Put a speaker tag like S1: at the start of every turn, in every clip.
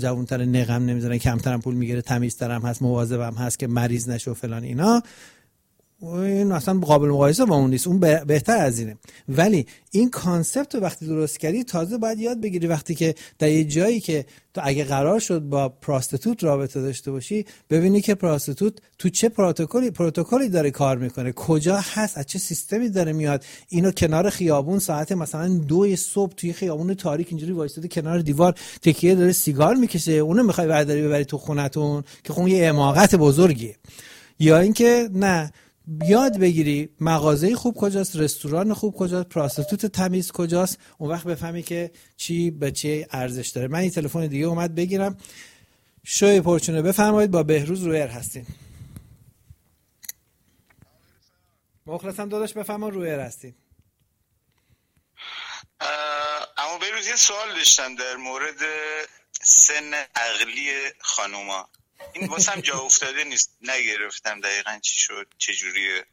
S1: جوان‌تر نقم نمیزنه، کمترم پول میگیره، تمیزترم هست، مواظبم هست که مریض نشه و فلان اینا، این اصلا قابل مقایسه با اون نیست، اون بهتر از اینه. ولی این کانسپت رو وقتی درست کردی تازه باید یاد بگیری وقتی که در یه جایی که تو اگه قرار شد با پراستیتوت رابطه داشته باشی، ببینی که پراستیتوت تو چه پروتکلی داره کار میکنه، کجا هست، از چه سیستمی داره میاد. اینو کنار خیابون ساعت مثلا 2 صبح توی خیابون تاریک اینجوری وایساده کنار دیوار تکیه داره سیگار میکشه، اونو میخوای ببری تو خونتون که خون یه حماقت بزرگیه. یا اینکه نه، یاد بگیری مغازه خوب کجاست، رستوران خوب کجاست، پراستیتوت تمیز کجاست، اون وقت بفهمی که چی به چی ارزش داره. من این تلفن دیگه اومد بگیرم. شوی پرچونه بفرمایید، با بهروز رویر هستین. مخلصم داداش، بفرمایید رویر هستین.
S2: اما بهروز یه سوال داشتم در مورد سن عقلی خانوما. این واسم جا افتاده نیست، نگرفتم دقیقاً چی شد، چجوریه.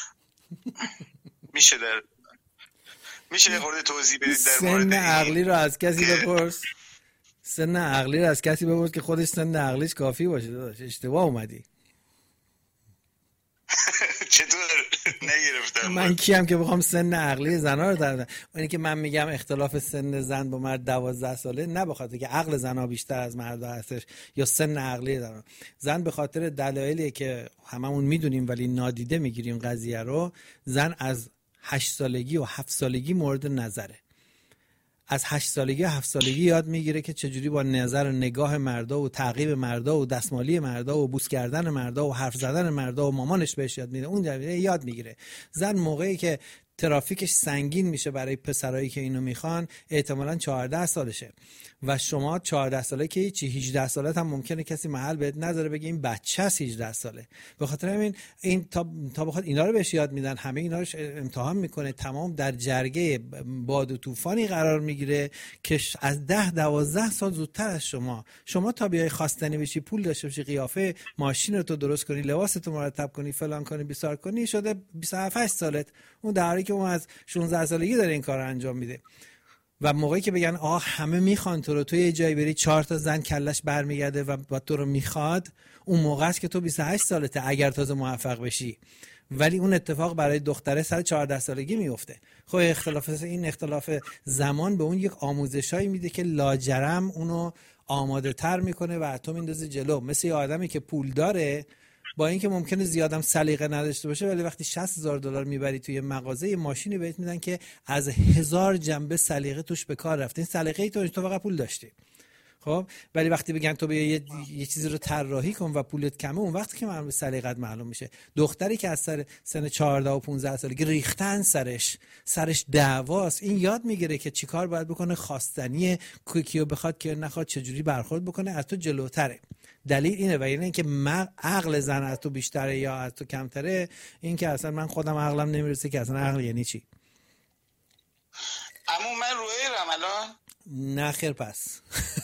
S2: میشه یه خورده توضیح بدید در مورد
S1: سن عقلی رو از کسی بپرس. سن عقلی رو از کسی بپرس که خودش سن عقلیش کافی باشه. داداش اشتباه اومدی.
S2: چطور نگرفتم؟ من
S1: کیم که بخوام سن عقلی زنا رو تعیین کنم؟ اینی که من میگم اختلاف سن زن با مرد 12 ساله، نه به خاطر که عقل زنا بیشتر از مرد هستش یا سن عقلی زن به خاطر دلایلی که هممون میدونیم ولی نادیده میگیریم قضیه رو. زن از 8 سالگی و 7 سالگی مورد نظره. از 8 سالگی و 7 سالگی یاد میگیره که چجوری با نظر و نگاه مردا و تعقیب مردا و دستمالی مردا و بوس کردن مردا و حرف زدن مردا و مامانش بهش یاد میده، اون یاد میگیره. زن موقعی که ترافیکش سنگین میشه برای پسرایی که اینو میخوان احتمالاً 14 سالشه و شما 14 ساله که هیچی، 18 سالت هم ممکنه کسی محل بهت نذاره بگه این بچه است 18 ساله. به خاطر همین این تا بخواد اینا رو بهش یاد میدن، همه اینا رو امتحان میکنه، تمام در جرگه باد و طوفانی قرار میگیره که از 10-12 سال زودتر از شما تا بیای خواستنی بشی، پول داشته باشی، قیافه ماشین رو تو درست کنی، لباستو مرتب کنی، فلان کنی، بیسار کنی، شده 27 سالت. اون در حالی که اون از 16 سالگی داره این کار رو انجام میده. و موقعی که بگن همه میخوان تو رو، تو یه جایی بری 4 تا زن کلش برمیگرده و تو رو میخواد، اون موقع است که تو 28 سالته اگر تازه موفق بشی. ولی اون اتفاق برای دختره سر 14 سالگی میفته. خب این اختلاف زمان به اون یک آموزشایی میده که لاجرم اونو آماده تر میکنه و تو میندازه جلو. مثل یه آدمی که پول داره، با اینکه ممکنه زیادم سلیقه نداشته باشه، ولی وقتی $60,000 میبری توی مغازه، یه ماشینی بهت میدن که از 1000 جنبه سلیقه توش به کار رفته. این سلیقه ای تو فقط پول داشتی. خب ولی وقتی بگن تو بیا یه چیزی رو طراحی کن و پولت کمه، اون وقتی که معلومه سلیقت معلوم میشه. دختری که از سن 14 و 15 سالگی ریختن سرش دعواست، این یاد میگیره که چیکار باید بکنه، خواستنی کیو بخواد که نخواد، چجوری برخورد بکنه، از تو جلوتره. دلیل اینه و یعنی اینکه عقل زن از تو بیشتره یا از تو کمتره، این که اصلا من خودم عقلم نمیرسه که اصلا عقل یعنی چی.
S2: اما من رویرم الان
S1: نه خیر پس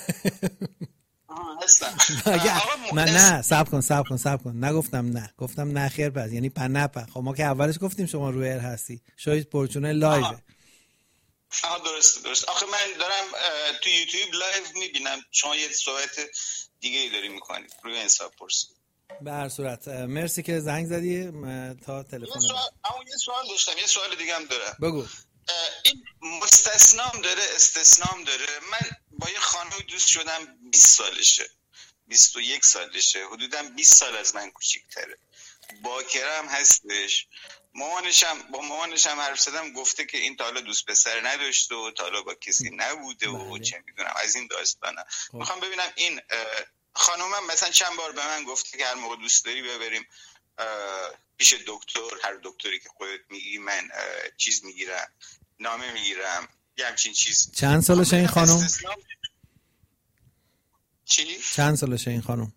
S2: هستم.
S1: من نه صبر کن نگفتم نه، گفتم نه خیر پس یعنی پنپه. خب ما که اولش گفتیم شما رویر هستی، شاید پرچونه لایوه.
S2: درست. آخه من دارم تو یوتیوب لایو میبینم شما یه صحبت دیگه ای داری میکنید روی حساب پرسید.
S1: به هر صورت مرسی که زنگ زدی تا تلفن.
S2: اما یه سوال داشتم، یه سوال دیگه هم دارم.
S1: بگو.
S2: این مستثنام داره استثنام داره. من با یه خانم دوست شدم 20 سالشه، 21 سالشه، حدوداً 20 سال از من کوچیک‌تره، باکرم هستش. با مامانشم حرف زدم، گفته که این تا حالا دوست پسر نداشته و تا حالا با کسی نبوده و چه میدونم از این داستانا. میخوام ببینم این خانومم مثلا چند بار به من گفته که هر موقع دوست داری ببریم پیش دکتر، هر دکتری که خودت میگی، من چیز میگیرم، نامه میگیرم، یه همچین چیز.
S1: چند سالشه این خانم؟
S2: چی؟
S1: چند سالشه این خانم؟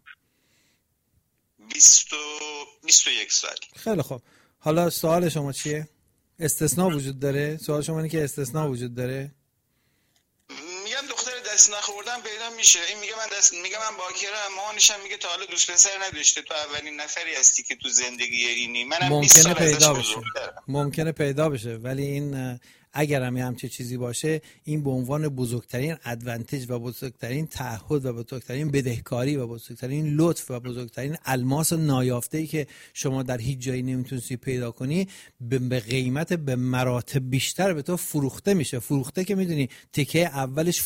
S2: 21 سال.
S1: خیلی خوب. حالا سوال شما چیه؟ استثناء وجود داره؟ سوال شما اینه که استثناء وجود داره؟
S2: میگم دختر دست نخوردن پیدا میشه. این میگه من باکرم، مامانش هم میگه تا حالا دوست پسر نداشته، تو اولین نفری هستی که تو زندگی اینی. منم 20 سال ازش بزرگترم.
S1: ممکنه پیدا بشه ولی این اگر هم همچه چیزی باشه این به عنوان بزرگترین ادوانتج و بزرگترین تعهد و بزرگترین بدهکاری و بزرگترین لطف و بزرگترین الماس نایافته‌ای که شما در هیچ جایی نمیتونستی پیدا کنی به قیمت به مراتب بیشتر به تو فروخته میشه. فروخته که میدونی تکه اولش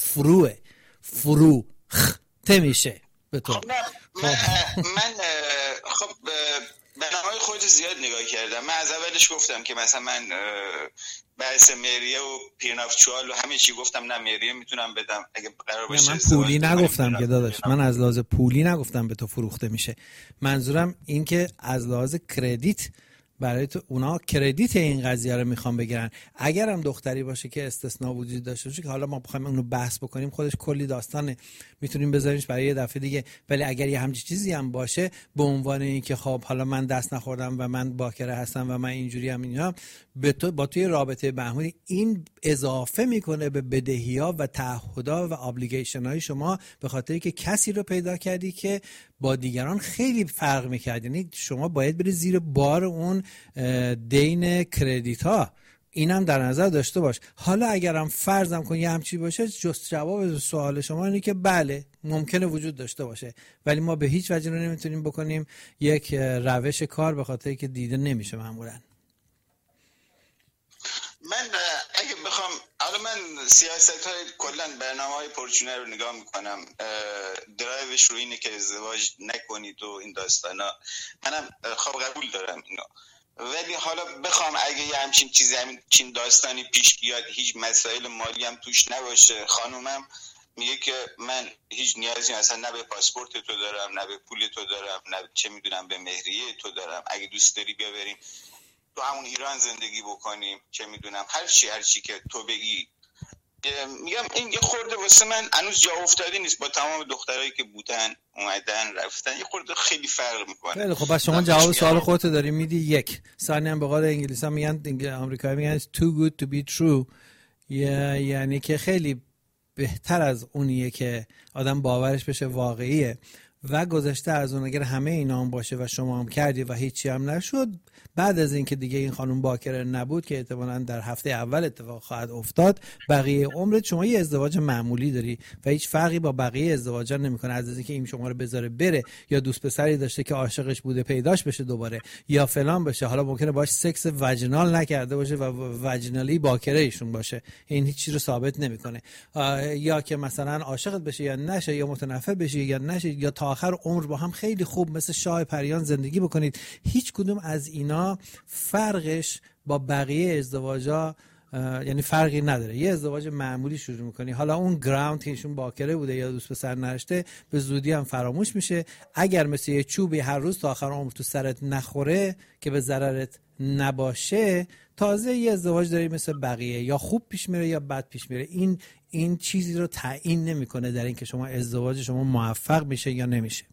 S1: فروخته میشه به تو.
S2: من خب برنامه‌های خودت زیاد نگاه کردم. من از اولش گفتم که مثلا من بحث مهریه و پرنافچوال و همه چی گفتم نه مهریه میتونم بدم اگه قرار باشه.
S1: من پولی نگفتم که داداش، من از لحاظ پولی نگفتم به تو فروخته میشه. منظورم این که از لحاظ کردیت برای تو اونا کردیت این قضیه رو میخوام بگیرن. اگر هم دختری باشه که استثناء وجود داشته باشه که حالا ما بخوایم اونو بحث بکنیم خودش کلی داستانه، میتونیم بذاریمش برای یه دفعه دیگه. ولی اگر یه همچین چیزی هم باشه به عنوان این که خب حالا من دست نخوردم و من باکره هستم و من اینجوری هم اینا، به تو با توی رابطه محمولی این اضافه میکنه به بدهی‌ها و تعهدات و ابلیگیشن های شما، به خاطری که کسی رو پیدا کردی که با دیگران خیلی فرق میکرد. یعنی شما باید بری زیر بار اون دین کردیت ها. اینم در نظر داشته باش. حالا اگرم فرضم کن یه همچی باشه، جست جواب سوال شما اینه که بله ممکنه وجود داشته باشه، ولی ما به هیچ وجه نمیتونیم بکنیم یک روش کار، به خاطری که دیده نمیشه معمولا.
S2: من اگه بخوام حالا من سیاست های کلا برنامه‌های پورچونه رو نگاه میکنم، درایوش رو اینه که ازدواج نکنید و این داستانا، منم خب قبول دارم اینا. ولی حالا بخوام اگه یه همچین چیزی همچین داستانی پیش بیاد هیچ مسائل مالی هم توش نباشه، خانومم میگه که من هیچ نیازی اصلا نه به پاسپورت تو دارم نه به پول تو دارم نه چه میدونم به مهریه تو دارم، اگه دوست داری بیا بریم تو همون ایران زندگی بکنیم، چه میدونم هر چی که تو بگی. میگم این یه خورده واسه من هنوز جا افتاده نیست، با تمام دخترایی که بودن اومدن رفتن یه خورده خیلی فرق میکنه.
S1: خیلی خب بس شما جواب سوال خودت داری میدی. یک ثانیه هم به قول انگلیسی میگن، آمریکایی میگن too good to be true، یعنی که خیلی بهتر از اونیه که آدم باورش بشه واقعیه و گذشته از اون. اگر همه اینا هم باشه و شما هم کردی و هیچی هم نشد، بعد از اینکه دیگه این خانم باکره نبود که احتمالاً در هفته اول اتفاق خواهد افتاد، بقیه عمرت شما یه ازدواج معمولی داری و هیچ فرقی با بقیه ازدواجا نمیکنه. از اینکه این شما رو بذاره بره، یا دوست پسری داشته که عاشقش بوده پیداش بشه دوباره، یا فلان بشه، حالا ممکنه باش سکس وجینال نکرده باشه و وجینالی باکره ایشون باشه، این هیچ چیزی رو ثابت نمیکنه. یا که مثلا عاشقت بشه یا نشه، یا متنفر بشه یا نشه، یا تا آخر عمر با هم خیلی خوب مثل شاه پریان زندگی بکنید. هیچ کدوم از اینا فرقش با بقیه ازدواجا یعنی فرقی نداره. یه ازدواج معمولی شروع میکنی، حالا اون گراوند که ایشون باکره بوده یا دوست پسر نرشته به زودی هم فراموش میشه. اگر مثل یه چوبی هر روز تا آخر عمر تو سرت نخوره که به ضررت نباشه، تازه یه ازدواج داری مثل بقیه، یا خوب پیش میره یا بد پیش میره. این چیزی رو تعیین نمیکنه در این که شما ازدواج شما موفق میشه یا نمیشه.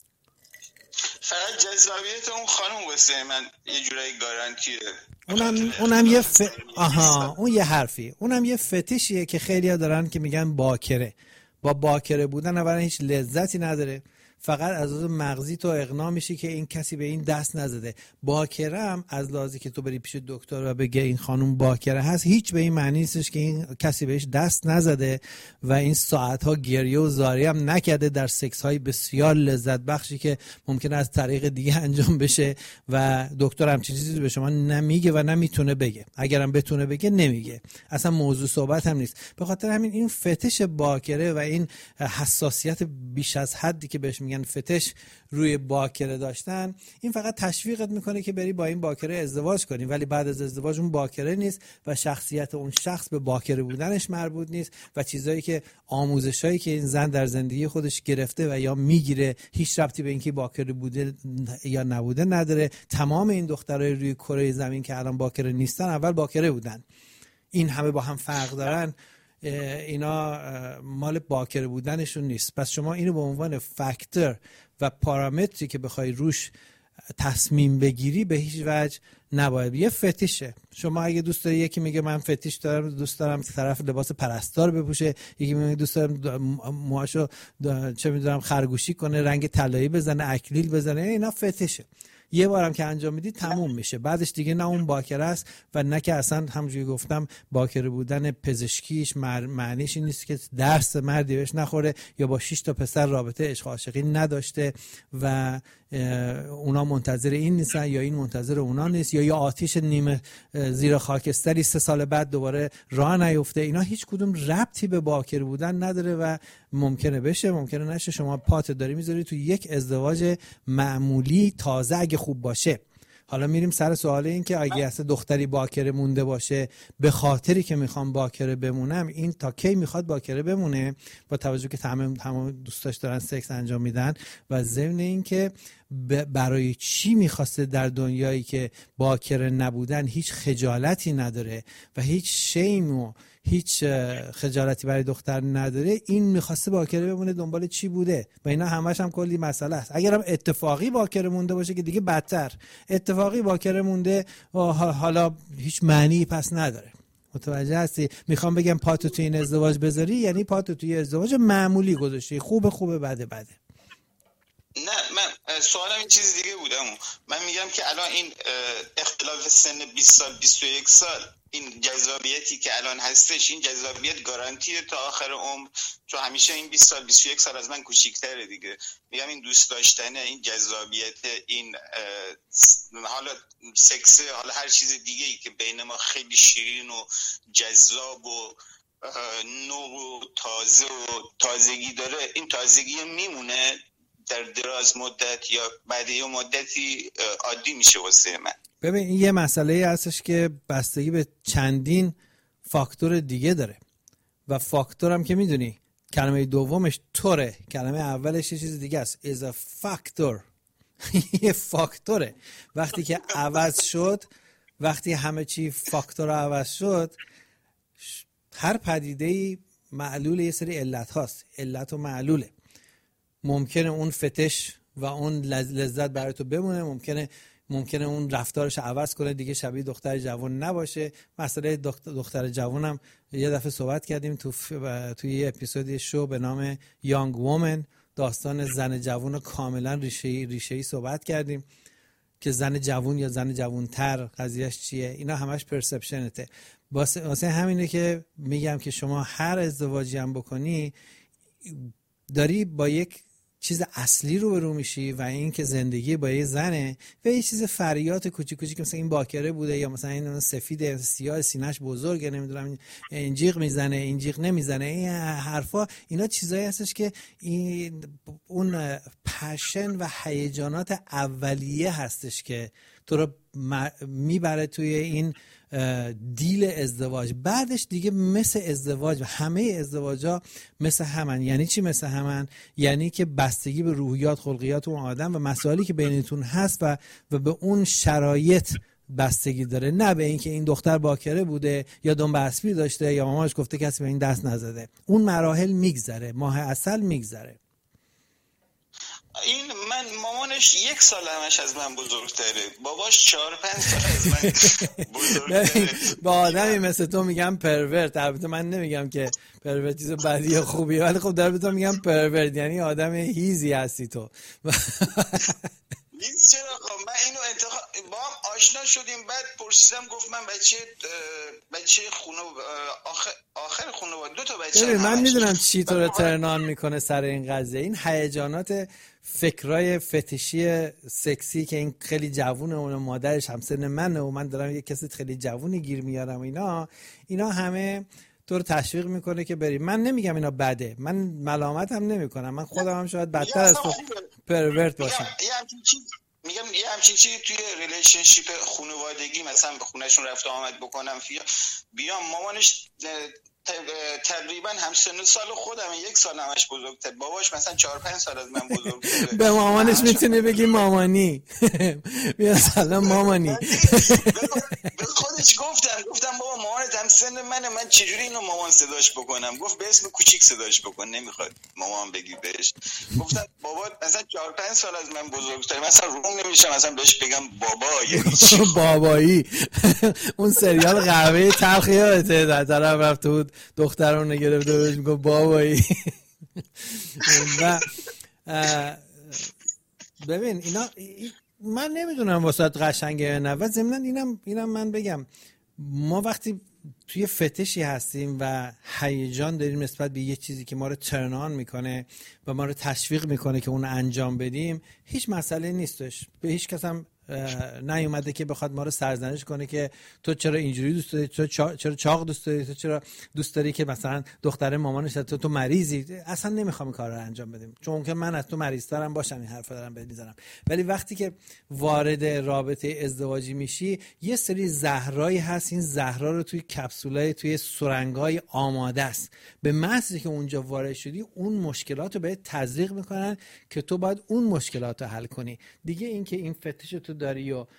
S2: فقط جذابیت اون خانم واسه من یه جورایی گارانتیه.
S1: اونم یه اون یه حرفی، اونم یه فتیشیه که خیلی‌ها دارن که میگن باکره. با باکره بودن اولا هیچ لذتی نداره، فقط از لحاظ مغزی تو اقناع میشی که این کسی به این دست نزده. باکره هم از لحاظی که تو بری پیش دکتر و بگه این خانم باکره هست، هیچ به این معنی نیستش که این کسی بهش دست نزده و این ساعتها گریه و زاری هم نکرده در سکس های بسیار لذت بخشی که ممکنه از طریق دیگه انجام بشه و دکتر همچین چیزی به شما نمیگه و نمیتونه بگه. اگرم بتونه بگه نمیگه، اصلا موضوع صحبت هم نیست. به خاطر همین این فتش باکره و این حساسیت بیش از حدی که بهش میگن فتش روی باکره داشتن، این فقط تشویقت میکنه که بری با این باکره ازدواج کنی، ولی بعد از ازدواج اون باکره نیست و شخصیت اون شخص به باکره بودنش مربوط نیست و چیزایی که آموزشایی که این زن در زندگی خودش گرفته و یا میگیره هیچ ربطی به اینکه باکره بوده یا نبوده نداره. تمام این دخترای روی کره زمین که الان باکره نیستن اول باکره بودن. این همه با هم فرق دارن، اینا مال باکره بودنشون نیست. پس شما اینو به عنوان فاکتور و پارامتری که بخوای روش تصمیم بگیری به هیچ وجه نباید. یه فتیشه. شما اگه دوست داری، یکی میگه من فتیش دارم، دوست دارم طرف لباس پرستار بپوشه، یکی میگه دوست دارم موهاشو چه میدونم خرگوشی کنه، رنگ طلایی بزنه، اکلیل بزنه، اینا فتیشه. یه بارم که انجام میدی تموم میشه، بعدش دیگه نه اون باکره است و نه که اصلا همونجوری گفتم باکره بودن پزشکیش معنیش این نیست که درس مردی بهش نخوره یا با 6 تا پسر رابطه عشق عاشقی نداشته و اونا منتظر این نیستن یا این منتظر اونا نیست، یا آتیش نیمه زیر خاکستری 3 سال بعد دوباره راه نیفته. اینا هیچ کدوم ربطی به باکره بودن نداره و ممکنه بشه ممکنه نشه. شما پات داری میذاری تو یک ازدواج معمولی تازه اگه خوب باشه. حالا میریم سر سوال این که اگه اصلا دختری باکره مونده باشه به خاطری که میخوام باکره بمونم، این تا کی میخواد باکره بمونه با توجه که تمام دوستاش دارن سکس انجام میدن و ضمن این که برای چی میخواسته در دنیایی که باکره نبودن هیچ خجالتی نداره و هیچ شیم و هیچ خجالتی برای دختر نداره، این میخواسته باکره بمونه دنبال چی بوده؟ و اینا همش هم کلی مسئله است. اگرم اتفاقی باکره مونده باشه که دیگه بدتر. اتفاقی باکره مونده حالا هیچ معنی پس نداره. متوجه هستی؟ میخوام بگم پاتو توی این ازدواج بذاری یعنی پاتو توی ازدواج معمولی گذاشتی، خوبه بده.
S2: نه، من سوالم این چیز دیگه بودم. من میگم که الان این اختلاف سن 20 سال 21 سال، این جذابیتی که الان هستش، این جذابیت گارانتیه تا آخر عمر؟ چون همیشه این 20 سال 21 سال از من کوچیک‌تره دیگه. میگم این دوست داشتن، این جذابیت، این حالا سکس، حالا هر چیز دیگه ای که بین ما خیلی شیرین و جذاب و نو و تازه و تازگی داره، این تازگی میمونه در دراز مدت یا بعد یه مدتی عادی میشه واسه من؟
S1: ببین این یه مسئله هستش که بستگی به چندین فاکتور دیگه داره و فاکتورم که میدونی کلمه دومش طوره، کلمه اولش یه چیز دیگه است. is a factor. یه فاکتوره. وقتی که عوض شد، وقتی همه چی فاکتور عوض شد، هر پدیده‌ای معلول یه سری علت هاست. علت و معلوله. ممکنه اون فتش و اون لذت برای تو بمونه، ممکنه اون رفتارش عوض کنه، دیگه شبیه دختر جوان نباشه. مسئله دختر جوانم یه دفعه صحبت کردیم توی یه اپیزود شو به نام یانگ وومن، داستان زن جوان کاملا ریشه‌ای صحبت کردیم که زن جوان یا زن جوانتر قضیهش چیه. اینا همش پرسپشنته. واسه همینه که میگم که شما هر ازدواجی هم بکنی داری با یک چیز اصلی رو میشی و این که زندگی با یه زنه و یه چیز فریات کوچیک کوچیک مثلا این باکره بوده یا مثلا این سفید سیاه سینه‌اش بزرگه، نمیدونم این جیغ میزنه این جیغ نمیزنه، این حرفا، اینا چیزایی هستش که این اون پشن و هیجانات اولیه هستش که تو رو میبره توی این دیل ازدواج. بعدش دیگه مثل ازدواج و همه ازدواجا مثل همن. یعنی چی مثل همن؟ یعنی که بستگی به روحیات خلقیات اون آدم و مسائلی که بینتون هست و به اون شرایط بستگی داره، نه به این که این دختر باکره بوده یا دنب اسبی داشته یا ماماش گفته کسی به این دست نزده. اون مراحل میگذره، ماه عسل میگذره.
S2: این من مامانش 1 سال همش از من بزرگتره، باباش 4-5 سال از من بزرگتره.
S1: با آدمی مثل تو میگم پرورت. البته من نمیگم که پرورت چیز بدی یا خوبی، ولی خب در به تو میگم پرورت، یعنی آدم هیزی هستی تو.
S2: نیست چرا؟ خب من اینو با هم آشنا شدیم، بعد پرسیدم گفت من بچه خونه آخر خونه با 2 تا بچه.
S1: من میدونم چی تو رو ترنان میکنه سر این قضیه، این هیجانات فکرای فتشی سکسی که این خیلی جوونه و مادرش همسن منه و من دارم یه کسی خیلی جوونی گیر میارم، اینا همه تو رو تشویق میکنه که بری. من نمیگم اینا بده، من ملامت هم نمیکنم، من خودم هم شاید بدتر از تو پرورت باشم.
S2: میگم یه همچین چیزی توی ریلیشنشیپ خانوادگی مثلا به خونهشون رفت آمد بکنم، بیام مامانش تقریبا همسن سال خودم، 1 سال همش بزرگتر، باباش مثلا 4-5 سال از من بزرگتره.
S1: به مامانش میتونی بگی مامانی. بیا سلام مامانی.
S2: به خودش گفتم بابا مامانت همسن منه، من چجوری اینو مامان صداش بکنم؟ گفت به اسم کوچیک صداش بکن، نمیخواد مامان بگی بهش. گفتم بابا مثلا 4-5 سال از من بزرگتره، مثلا روم نمیشم مثلا بهش بگم بابا.
S1: بابایی. اون سریال قهوه تلخ یادته در طرف رفته بود دخترون گرفته بهش میگه بابایی. و ببین اینا من نمیدونم واسه قشنگه یا نه، و ضمن اینم من بگم ما وقتی توی فتشی هستیم و هیجان داریم نسبت به یه چیزی که ما رو ترنان میکنه و ما رو تشویق میکنه که اون انجام بدیم، هیچ مسئله نیستش. به هیچ کس هم نیومده که بخواد ما رو سرزنش کنه که تو چرا اینجوری دوست داری، تو چرا چاق دوست داری، تو چرا دوست داری که مثلا دختر مامانش تو مریضی. اصلا نمیخوام این کار رو انجام بدیم، چون که من از تو مریض‌ترم باشم این حرفا دارم بهت میزنم. ولی وقتی که وارد رابطه ازدواجی میشی یه سری زهرایی هست، این زهرا رو توی کپسولای توی سرنگای آماده است. به محضی که اونجا وارد شدی اون مشکلات رو بهت تزریق میکنن که تو باید اون مشکلات رو حل کنی. دیگه این که این فتش تو داری و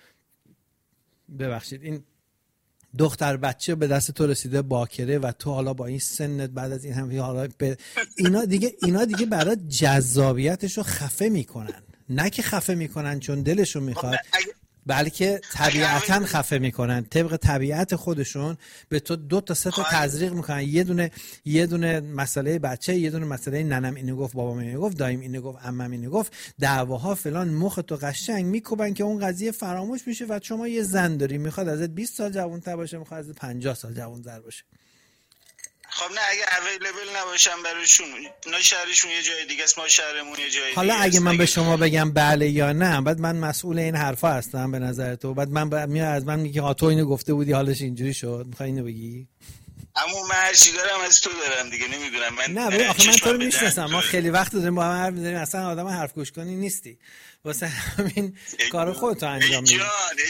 S1: ببخشید این دختر بچه به دست تو رسیده باکره و تو حالا با این سنت بعد از این هم حالا اینا دیگه برای جذابیتش رو خفه میکنن، نه که خفه میکنن چون دلشون میخواد، بلکه طبیعتاً خفه میکنن. طبق طبیعت خودشون به تو 2 تا 3 تا تزریق میکنن. یه دونه مسئله بچه، یه دونه مسئله ننم اینو گفت، بابام اینو گفت، دایم اینو گفت، عمم اینو گفت، دعواها فلان، مخ تو قشنگ میکوبن که اون قضیه فراموش میشه و شما یه زن داری میخواد ازت 20 سال جوان‌تر باشه، میخواد ازت 50 سال جوان‌تر باشه.
S2: خب نه اگه اویلیبل نباشم براشون، اونا شهرشون یه جای دیگه است، ما شهرمون یه جای دیگه.
S1: حالا اگه من به شما بگم بله یا نه، بعد من مسئول این حرفا هستم به نظر تو؟ بعد من از من میگه تو اینو گفته بودی حالش اینجوری شد، میخوای اینو بگی؟
S2: اما من هر چی دارم از تو دارم دیگه، نمیدونم.
S1: نه آخه من تو رو میشناسم، ما خیلی وقت داریم با هم حرف میزنیم، اصلا آدم حرف گوش کنی نیستی، واسه همین کار خودت انجام میدی.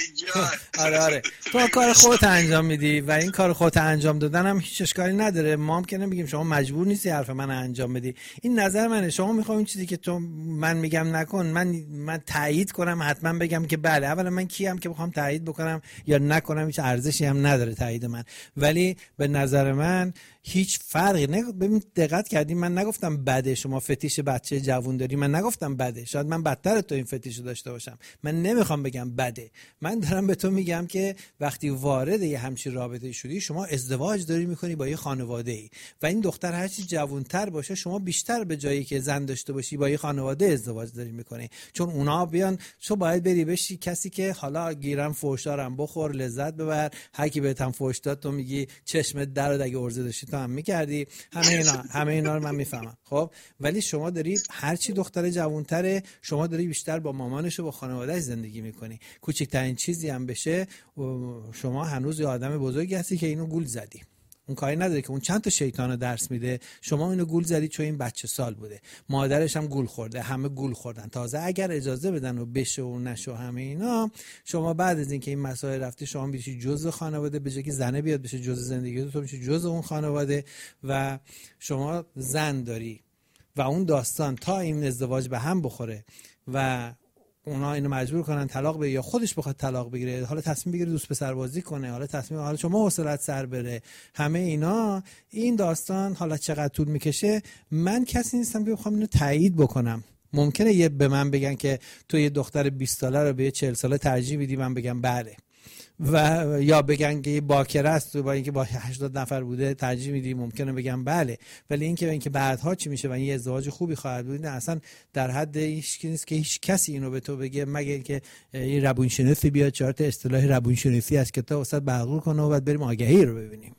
S1: آره تو کار خودت انجام میدی و این کار خودت انجام دادن هم هیچ اشکالی نداره. ما هم که نمیگیم شما مجبور نیستی حرف من انجام بدی، این نظر منه. شما میخوای این چیزی که تو من میگم نکن، من تایید کنم حتما بگم که بله. اولا من کیم که بخوام تایید بکنم یا نکنم؟ هیچ ارزشی هم نداره تایید من. ولی به نظر من هیچ فرقی ببین دقت کردیم، من نگفتم بده شما فتیش بچه جوون داری، من نگفتم بده، شاید من بدتر تو این فتیشو داشته باشم، من نمیخوام بگم بده. من دارم به تو میگم که وقتی وارد یه همچین رابطه شدی، شما ازدواج داری میکنی با یه خانواده ای و این دختر هرچی جوونتر باشه شما بیشتر به جایی که زن داشته باشی با یه خانواده ازدواج داری میکنی، چون اونا بیان تو باید بری بشی کسی که حالا گیرم فوشدارم بخور لذت ببر، هر کی بهت هم فوش داد تو میگی چشمت درد اگه ارزه داشتی تو هم میکردی. همه اینا رو من میفهمم. خب ولی شما داری هرچی دختر جوانتره شما داری بیشتر با مامانش و با خانواده‌اش زندگی میکنی. کوچکترین چیزی هم بشه شما هنوز یه آدم بزرگی هستی که اینو گول زدی. اون کاری نداره که اون چند تا شیطانو درس میده، شما اینو گول زدی چون این بچه سال بوده، مادرش هم گول خورده، همه گول خوردن. تازه اگر اجازه بدن و بشه و نشه همه اینا، شما بعد از اینکه این مسائل رفته شما میشی جزء خانواده، به جای که زنه بیاد بشه جزء زندگی تو میشی جزء اون خانواده و شما زن داری و اون داستان تا این ازدواج به هم بخوره و اونا اینو مجبور کنن طلاق بگیره یا خودش بخواد طلاق بگیره، حالا تصمیم بگیره دوست پسر بازی کنه، حالا شما حوصله‌ات سر بره، همه اینا این داستان حالا چقدر طول میکشه من کسی نیستم که بخوام اینو تایید بکنم. ممکنه یه به من بگن که تو یه دختر 20 ساله رو به یه 40 ساله ترجیح میدی، من بگم بله، و یا بگن که باکره است با اینکه با 80 نفر بوده ترجیح میدی، ممکنه بگم بله. ولی اینکه بعدها چی میشه و این ازدواج خوبی خواهد بود، اصلا در حد هیچ نیست که هیچ کسی اینو به تو بگه، مگه اینکه این روانشناسی بیاد 4 تا اصطلاح روانشناسی از کتاب واسط بغل کنه و بعد بریم آگهی رو ببینیم.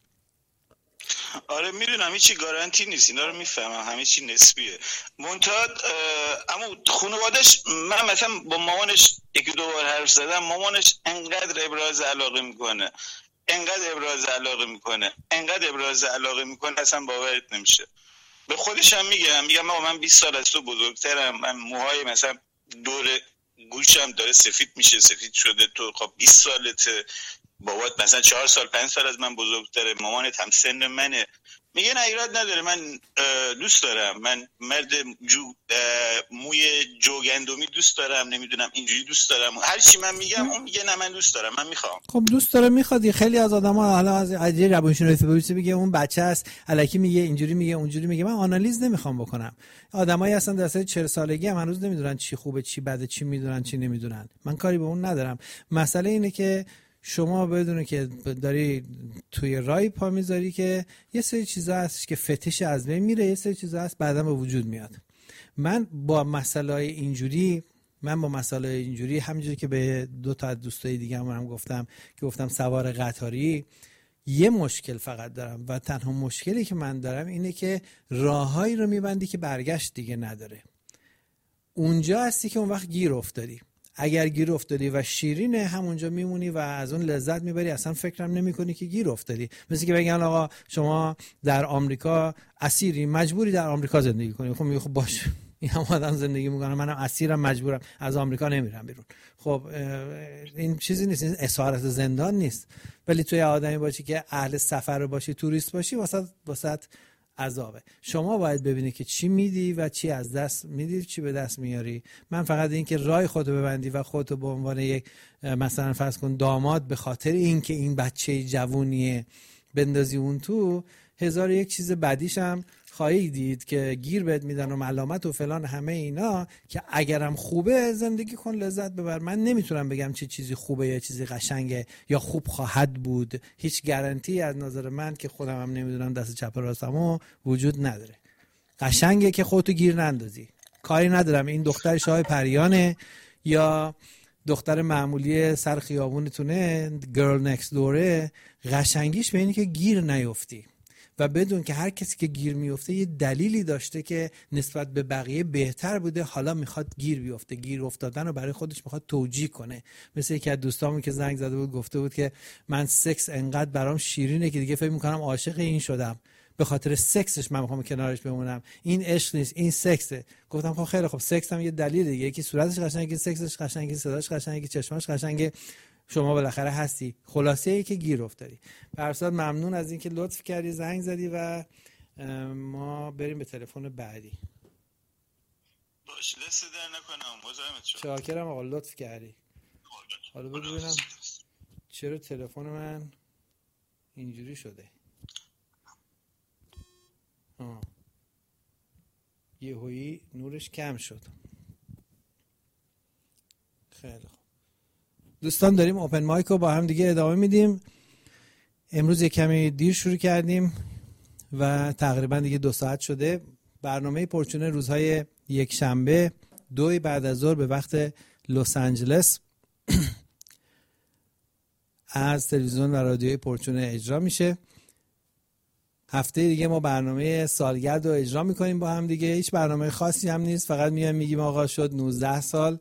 S2: آره میدونم هیچی گارانتی نیست، اینا رو میفهمم، همه چی نسبیه. منتها اما خانواده‌اش، من مثلا با مامانش 1-2 بار حرف زدم، مامانش انقدر ابراز علاقه میکنه اصلا باورت نمیشه. به خودش هم میگم آقا من 20 سال از تو بزرگترم، من موهای مثلا دور گوشم داره سفید میشه، سفید شده، تو خب 20 سالته، بابات مثلا 4 سال 5 سال از من بزرگتره، مامانت هم سن منه، میگه نه ایراد نداره، من دوست دارم، من مرد موی جوگندمی دوست دارم، نمیدونم اینجوری دوست دارم، هر چی من میگم اون میگه نه من دوست دارم، من میخوام.
S1: خب دوست داره میخواد. خیلی از آدما حالا از عجیب روانشناسی میگه اون بچه است الکی میگه اینجوری میگه اونجوری میگه. من آنالیز نمیخوام بکنم. آدمایی هستن در سن 40 سالگی هم هنوز نمیدونن چی خوبه چی بده، چی میدونن چی نمیدونن. من کاری به اون ندارم. مسئله اینه که شما بدونه که داری توی رای پا میذاری که یه سری چیزا هست که فتیش از بین میره، یه سری چیزا هست بعداً به وجود میاد. من با مسائل اینجوری همونجوری که به دو تا از دوستای دیگه هم گفتم سوار قطاری، یه مشکل فقط دارم و تنها مشکلی که من دارم اینه که راههایی رو میبندی که برگشت دیگه نداره. اونجا هستی که اون وقت گیر افتادی. اگر گیر افتادی و شیرینه همونجا میمونی و از اون لذت میبری، اصلا فکرم نمیکنی که گیر افتادی. مثل که بگن آقا شما در آمریکا اسیری، مجبوری در آمریکا زندگی کنی. خب میگه خب باشه، این هم آدم زندگی میکنه، منم اسیرم، مجبورم، از آمریکا نمیرم بیرون. خب این چیزی نیست، این اسارت زندان نیست. ولی توی آدمی باشی که اهل سفر باشی، توریست باشی، واسط عذابه. شما باید ببینی که چی میدی و چی از دست میدی، چی به دست میاری. من فقط این که رای خودو ببندی و خودتو به عنوان یک مثلا فرض کن داماد به خاطر این که این بچه جوونیه بندازی اون تو، هزار یک چیز بعدیش هم خواهی دید که گیر بهت میدن و ملامت و فلان همه اینا، که اگرم خوبه زندگی کن، لذت ببر. من نمیتونم بگم چه چیزی خوبه یا چیزی قشنگه یا خوب خواهد بود. هیچ گارانتی از نظر من که خودم هم نمیدونم دست چپ راستمو وجود نداره. قشنگه که خودتو گیر نندازی. کاری ندارم این دختر شاه پریانه یا دختر معمولی سر خیابونتونه، گرل نکست دوره. قشنگیش به اینه که گیر نیفتی و بدون که هر کسی که گیر میفته یه دلیلی داشته که نسبت به بقیه بهتر بوده، حالا میخواد گیر بیفته. گیر افتادن رو برای خودش میخواد توجیه کنه. مثل یکی از دوستامون که زنگ زده بود گفته بود که من سکس انقدر برام شیرینه که دیگه فکر میکنم عاشق این شدم، به خاطر سکسش من میخوام کنارش بمونم، این عشق نیست، این سکسه. گفتم خب خیلی خب، سکس هم یه دلیل دیگه، یکی صورتش قشنگه، سکسش قشنگه، صداش قشنگه، چشماش قشنگه، شما بالاخره هستی. خلاصه ای که گیر افتادی. فرزاد ممنون از اینکه لطف کردی زنگ زدی و ما بریم به تلفن بعدی.
S2: باشه، دست در نکنم، مزاحمت شدم.
S1: شاکرم آقا، لطف کردی. حالا ببینم چرا تلفن من اینجوری شده. یهویی نورش کم شد. خیلی خوب دوستان، داریم اوپن مایک رو با هم دیگه ادامه میدیم. امروز یک کمی دیر شروع کردیم و تقریبا دیگه 2 ساعت شده. برنامه پرچونه روزهای یک شنبه 2 بعد از ظهر به وقت لس آنجلس از تلویزیون و رادیوی پرچونه اجرا میشه. هفته دیگه ما برنامه سالگرد رو اجرا میکنیم با هم دیگه. هیچ برنامه خاصی هم نیست، فقط میگیم آقا شد 19 سال.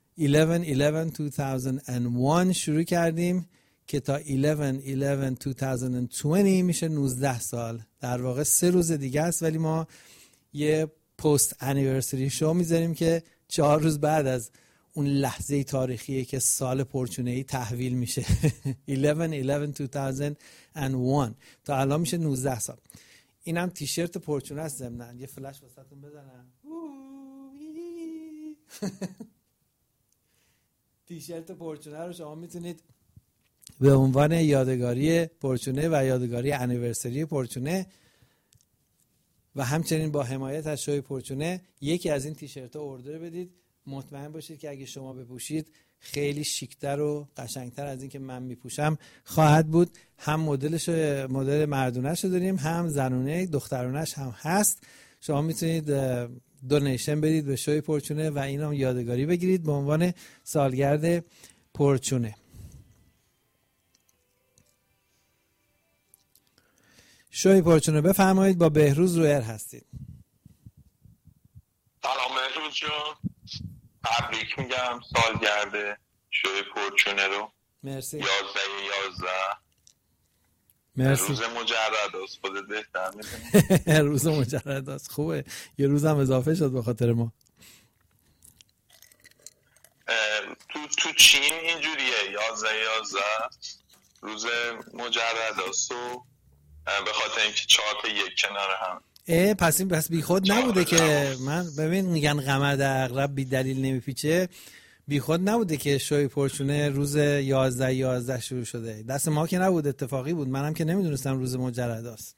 S1: 11/11/2001 شروع کردیم که تا 11/11/2020 میشه 19 سال. در واقع 3 روز دیگه است، ولی ما یه پست انیورسری شو میذاریم که 4 روز بعد از اون لحظه تاریخیه که سال پرچونه‌ای تحویل میشه. 11/11/2001 تا الان میشه 19 سال. اینم تیشرت پرچونه است. ضمن یه فلش واسهتون بزنم. تیشرت پرچونه رو شما میتونید به عنوان یادگاری پرچونه و یادگاری انیورسری پرچونه و همچنین با حمایت از شوی پرچونه یکی از این تیشرت‌ها اوردر بدید. مطمئن باشید که اگه شما بپوشید خیلی شیک‌تر و قشنگتر از این که من میپوشم خواهد بود. هم مدل مردونه‌اش رو داریم، هم زنونه دخترونه‌اش هم هست. شما میتونید دونیشن بدید به شوی پرچونه و اینم یادگاری بگیرید به عنوان سالگرد پرچونه. شوی پرچونه بفرمایید، با بهروز رویر هستید.
S3: سلام بهروز جان، تبریک میگم سالگرد شوی پرچونه رو.
S1: مرسی.
S3: 11/11.
S1: مرسی.
S3: روز مجرد است، خودت بهتر میدونی.
S1: روز مجرد است، خوبه. یه روز هم اضافه شد به خاطر ما.
S3: تو چین اینجوریه 11/11 روز مجرد است و به خاطر اینکه 4 تا یک کنار هم.
S1: پس این بی خود نبوده که من ببین میگن قمر عقرب بی دلیل نمیپیچه، بی خود نبوده که شوی پرچونه روز 11 شروع شده. دست ما که نبود، اتفاقی بود. منم که نمیدونستم روز مجرداست.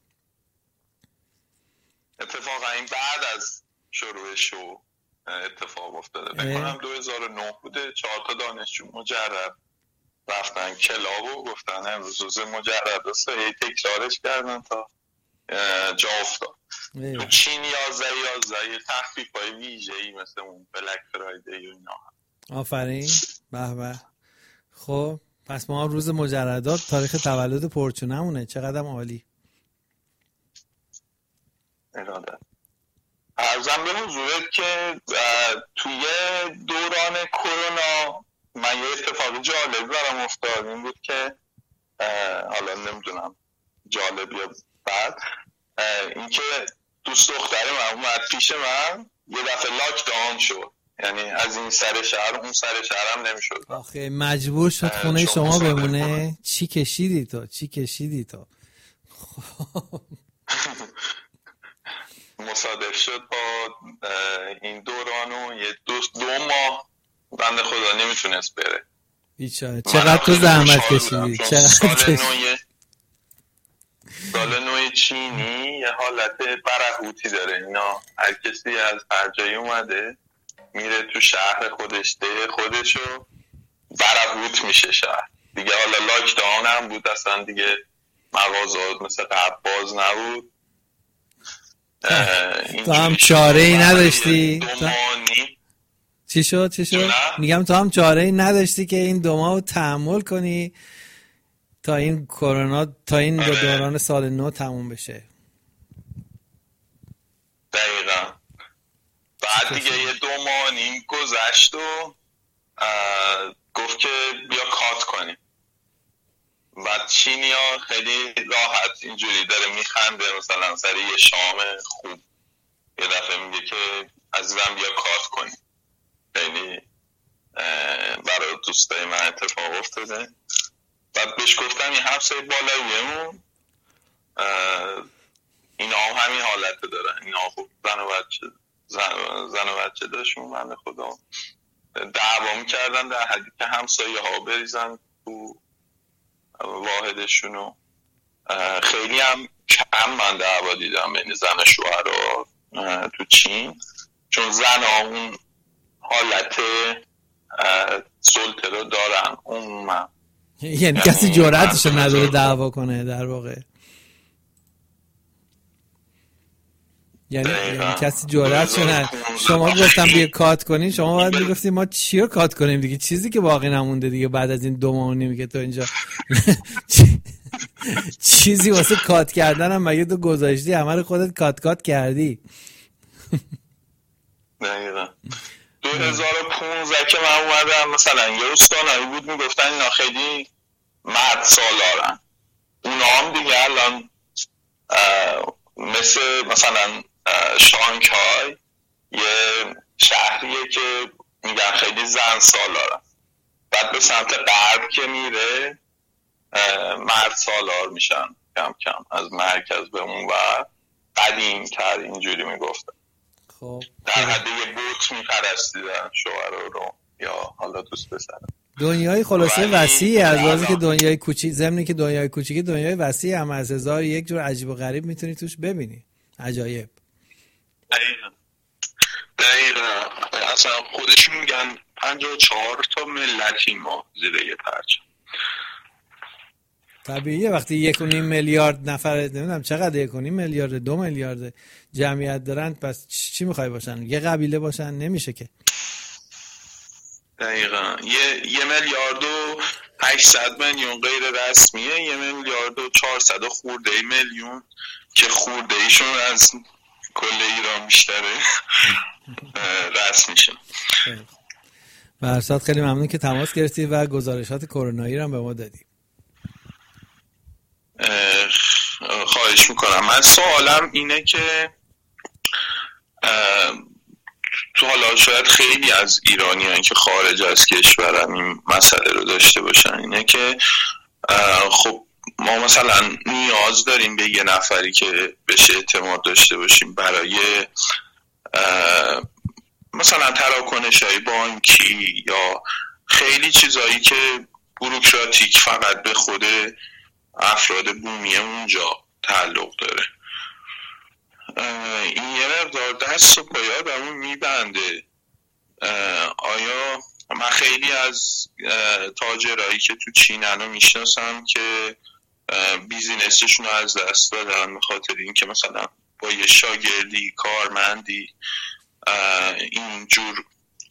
S3: اتفاقا این بعد از شروع شو اتفاق افتاده. بکنم 2009 بوده. 4 تا دانشجو مجرد رفتن کلاب و گفتن امروز روز مجرداست، تکرارش کردن تا جا افتاد. تو چین 11 تخفیف‌های ویژه‌ای مثل اون بلک فرایدی و اینا.
S1: آفرین. به به. خب پس ما روز مجردات تاریخ تولد پرچونمونه. چقدر عالی.
S3: اراده عرضم به حضورت که توی دوران کرونا من یه اتفاق جالب برام افتاد. این بود که حالا نمیدونم جالب یا بد، این که دوست دختر من اومد پیش من، یه دفعه لاک داون شد. یعنی از این سر شهر اون سر شهر هم نمیشد.
S1: آخه مجبور شد خونه شما بمونه. چی کشیدی تو؟
S3: مصادف شد با این دوران و یه دو ماه بنده خدا نمیتونست بره.
S1: بیچاره. چقدر تو زحمت کشیدی.
S3: سال نو چینی یه حالت برهوتی داره. اینا هر کسی از هر جایی اومده میره تو شهر خودش، ده خودشو برهوت میشه شهر دیگه. حالا لاک داون هم بود، اصلا دیگه مغازات مثل قبل باز نبود.
S1: تو هم چاره ای نداشتی؟ چی شد؟ میگم تو هم چاره ای نداشتی که این 2 ماه رو تحمل کنی تا این کرونا، تا این دوران سال نو تموم بشه.
S3: دقیقا. بعد دیگه یه 2 ماه نیم گذشت و گفت که بیا کات کنیم. بعد چینیا خیلی راحت اینجوری داره میخنده، مثلا سر یه شام خوب یه دفعه میگه که عزیزم بیا کات کنیم. خیلی برای دوستای من اتفاق افتاده. بعد بهش گفتم این همسه بالاییمون اینا هم همین حالت دارن. اینا خوب زن و بچه داشتون بنده خدا دعوا میکردن در حدی که همسایه ها بریزن تو واحدشونو. خیلی هم کم من دعوا دیدم بین زن و شوهر تو چین، چون زن ها اون حالت سلطه رو دارن عموما.
S1: یعنی کسی جرأتش نداره دعوا کنه در واقع. یعنی کسی جرأتش نداره. شما گفتم بیا کات کنین، شما باید میگفتیم ما چی رو کات کنیم دیگه، چیزی که باقی نمونده دیگه بعد از این 2 ماه نمیگه تو اینجا چیزی واسه کات کردن هم مگه تو گذاشتی؟ همه خودت کات کردی.
S3: دقیقا. 2015 که من اومدم مثلا یه استانایی بود میگفتن اینا خیلی مرد سالارن. اونا هم دیگه الان مثلا شانگهای یه شهریه که میگن خیلی زن سالارن. بعد به سمت غرب که میره مرد سالار میشن کم کم، از مرکز به اون ور قدیم تر اینجوری میگفتن.
S1: خب
S3: در حد یه بوت میپرستیدن شوهر رو یا حالا دوست پسر.
S1: دنیای خلاصه وسیعی از لحاظی که دنیای کوچیک، ضمن که دنیای کوچیکی دنیای وسیعی هم از 1001 جور عجیب و غریب میتونی توش ببینی. عجایب.
S3: دقیقا. اصلا خودشون میگن 54 تا ملتی ما زیر یه پرچم.
S1: طبیعیه وقتی 1.5 میلیارد نفر، نمیدونم چقدر 1.5 میلیارد 2 میلیارد جمعیت دارن، پس چی میخوای باشن؟ یه قبیله باشن؟ نمیشه که.
S3: دقیقا. 1,800,000,000 غیر رسمیه، 1,400,000,000 خورده میلیون که خورده ایشون از کل ایران بیشتره رسمیشون.
S1: برسات خیلی ممنون که تماس گرفتی و گزارشات کرونایی رو هم به ما دادی.
S3: خواهش میکنم. من سوالم اینه که تو حالا شاید خیلی از ایرانیان که خارج از کشورن این مسئله رو داشته باشن، اینه که خب ما مثلا نیاز داریم به یه نفری که بهش اعتماد داشته باشیم برای مثلا تراکنش‌های بانکی یا خیلی چیزایی که بوروکراتیک فقط به خود افراد بومی اونجا تعلق داره. این یه مقدار دست و پای آدمو میبنده. آیا من خیلی از تاجرایی که تو چینن رو میشناسم که بیزینسشون رو از دست دادن به خاطر اینکه مثلا با یه شاگردی کارمندی اینجور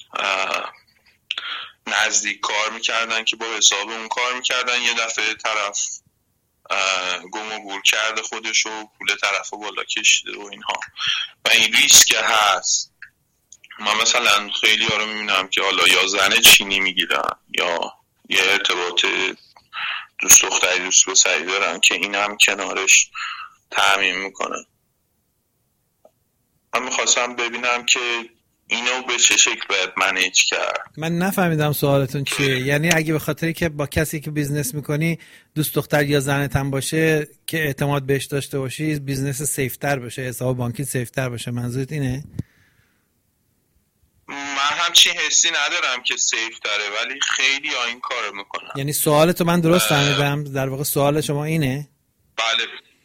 S3: نزدیک کار میکردن که با حساب اون کار میکردن، یه دفعه طرف گم و گور کرده خودش و پول طرف رو بالا کشیده و اینها و این ریسک هست. من مثلا خیلی ها رو میبینم که حالا یا زن چینی میگیرن یا یه ارتباط دوست دختری دوست پسری دارن که این هم کنارش تامین میکنن. من میخواستم ببینم که اینو به چه شکل باید منیج کرد.
S1: من نفهمیدم سوالتون چیه. یعنی اگه به خاطری که با کسی که بیزنس میکنی دوست دختر یا زنت هم باشه که اعتماد بهش داشته باشی بیزنس سیفتر بشه، حساب بانکی سیفتر بشه، منظورت اینه؟
S3: من همچین حسی ندارم که سیف داره ولی خیلی ها این کارو میکنن.
S1: یعنی سوالتو من درست فهمیدم؟ در واقع سوال شما اینه؟
S3: بله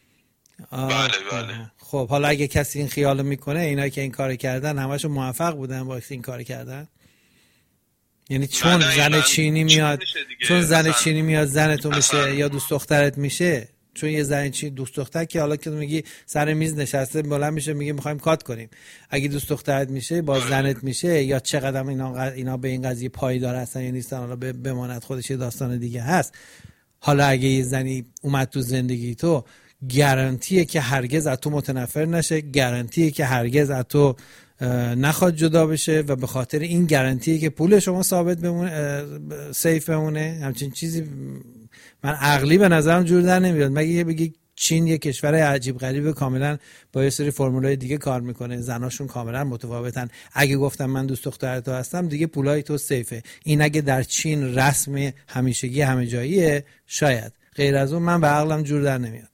S3: بله.
S1: خب حالا اگه کسی این خیالو میکنه اینایی که این کارو کردن همشون موفق بودن با این کارو کردن؟ یعنی چون زن چینی میاد زنتو میشه یا دوست دخترت میشه، چون یه زن چینی دوست دختر که حالا که میگی سر میز نشسته بلند میشه میگه میخوایم کات کنیم، اگه دوست دخترت میشه با زنت میشه یا چقدر اینا به این قضیه پایدار هستن یا نیستن حالا بماند، خودش یه داستان دیگه هست. حالا اگه یه زنی اومد تو زندگی تو گارانتیه که هرگز از تو متنفر نشه، گارانتیه که هرگز از تو نخواد جدا بشه و به خاطر این گارانتیه که پول شما ثابت بمونه، سیف بمونه. همچین چیزی من عقلی به نظرم جور در نمیاد. مگه بگی چین یه کشور عجیب غریبه کاملا با یه سری فرمولای دیگه کار میکنه، زناشون کاملا متفاوتن، اگه گفتم من دوست دختر تو هستم دیگه پولای تو سیفه. این اگه در چین رسم همیشگی همه جاییه شاید، غیر از اون من به عقلم جور در نمیاد.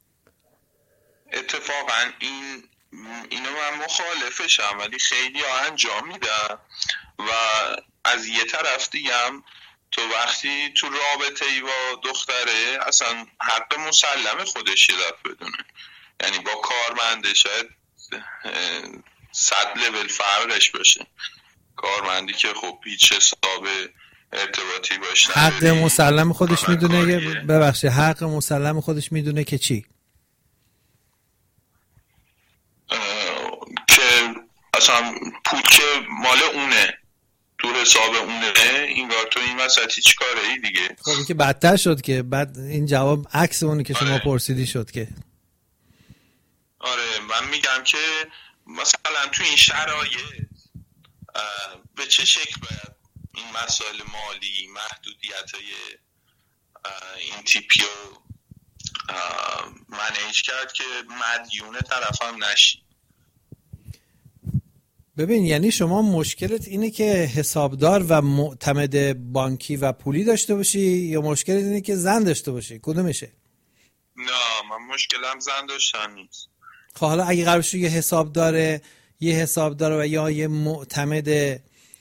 S3: اتفاقا اینو من مخالفشم ولی خیلی ها انجام میدن و از یه طرف دیگه هم تو وقتی تو رابطه ای با دختره اصلا حق مسلم خودش یه دفعه بدونه. یعنی با کارمنده شاید 100 لول فرقش باشه، کارمندی که خب هیچ حساب ارتباطی باشه
S1: حق مسلم خودش میدونه. ببخشید حق مسلم خودش میدونه که چی؟
S3: که اصلا پول که مال اونه تو حساب اونه، اینگار تو این وسطی چی کاره ای دیگه.
S1: خب این که بدتر شد که بعد این جواب عکس اونی که شما پرسیدی شد که
S3: آره من میگم که مثلا تو این شرایط به چه شکل باید این مسائل مالی محدودیت‌های این تیپی رو منیج کرد که مدیون طرف هم نشی.
S1: ببین یعنی شما مشکلت اینه که حسابدار و معتمد بانکی و پولی داشته باشی یا مشکلت اینه که زن داشته باشی؟ کدومشه؟
S3: نه من مشکلم زن داشتن نیست.
S1: خب حالا اگه قرار بشه یه حسابدار و یا یه معتمد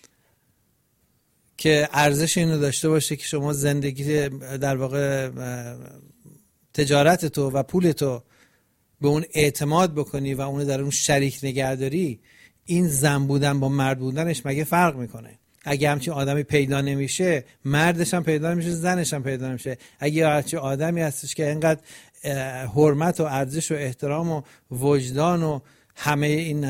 S1: که ارزش اینو داشته باشه که شما زندگی در واقع تجارت تو و پول تو به اون اعتماد بکنی و اون در اون شریک نگهداری، این زن بودن با مرد بودنش مگه فرق میکنه؟ اگه همچین آدمی پیدا نمیشه مردش هم پیدا نمیشه زنش هم پیدا نمیشه. اگه همچین آدمی هستش که اینقدر حرمت و ارزش و احترام و وجدان و همه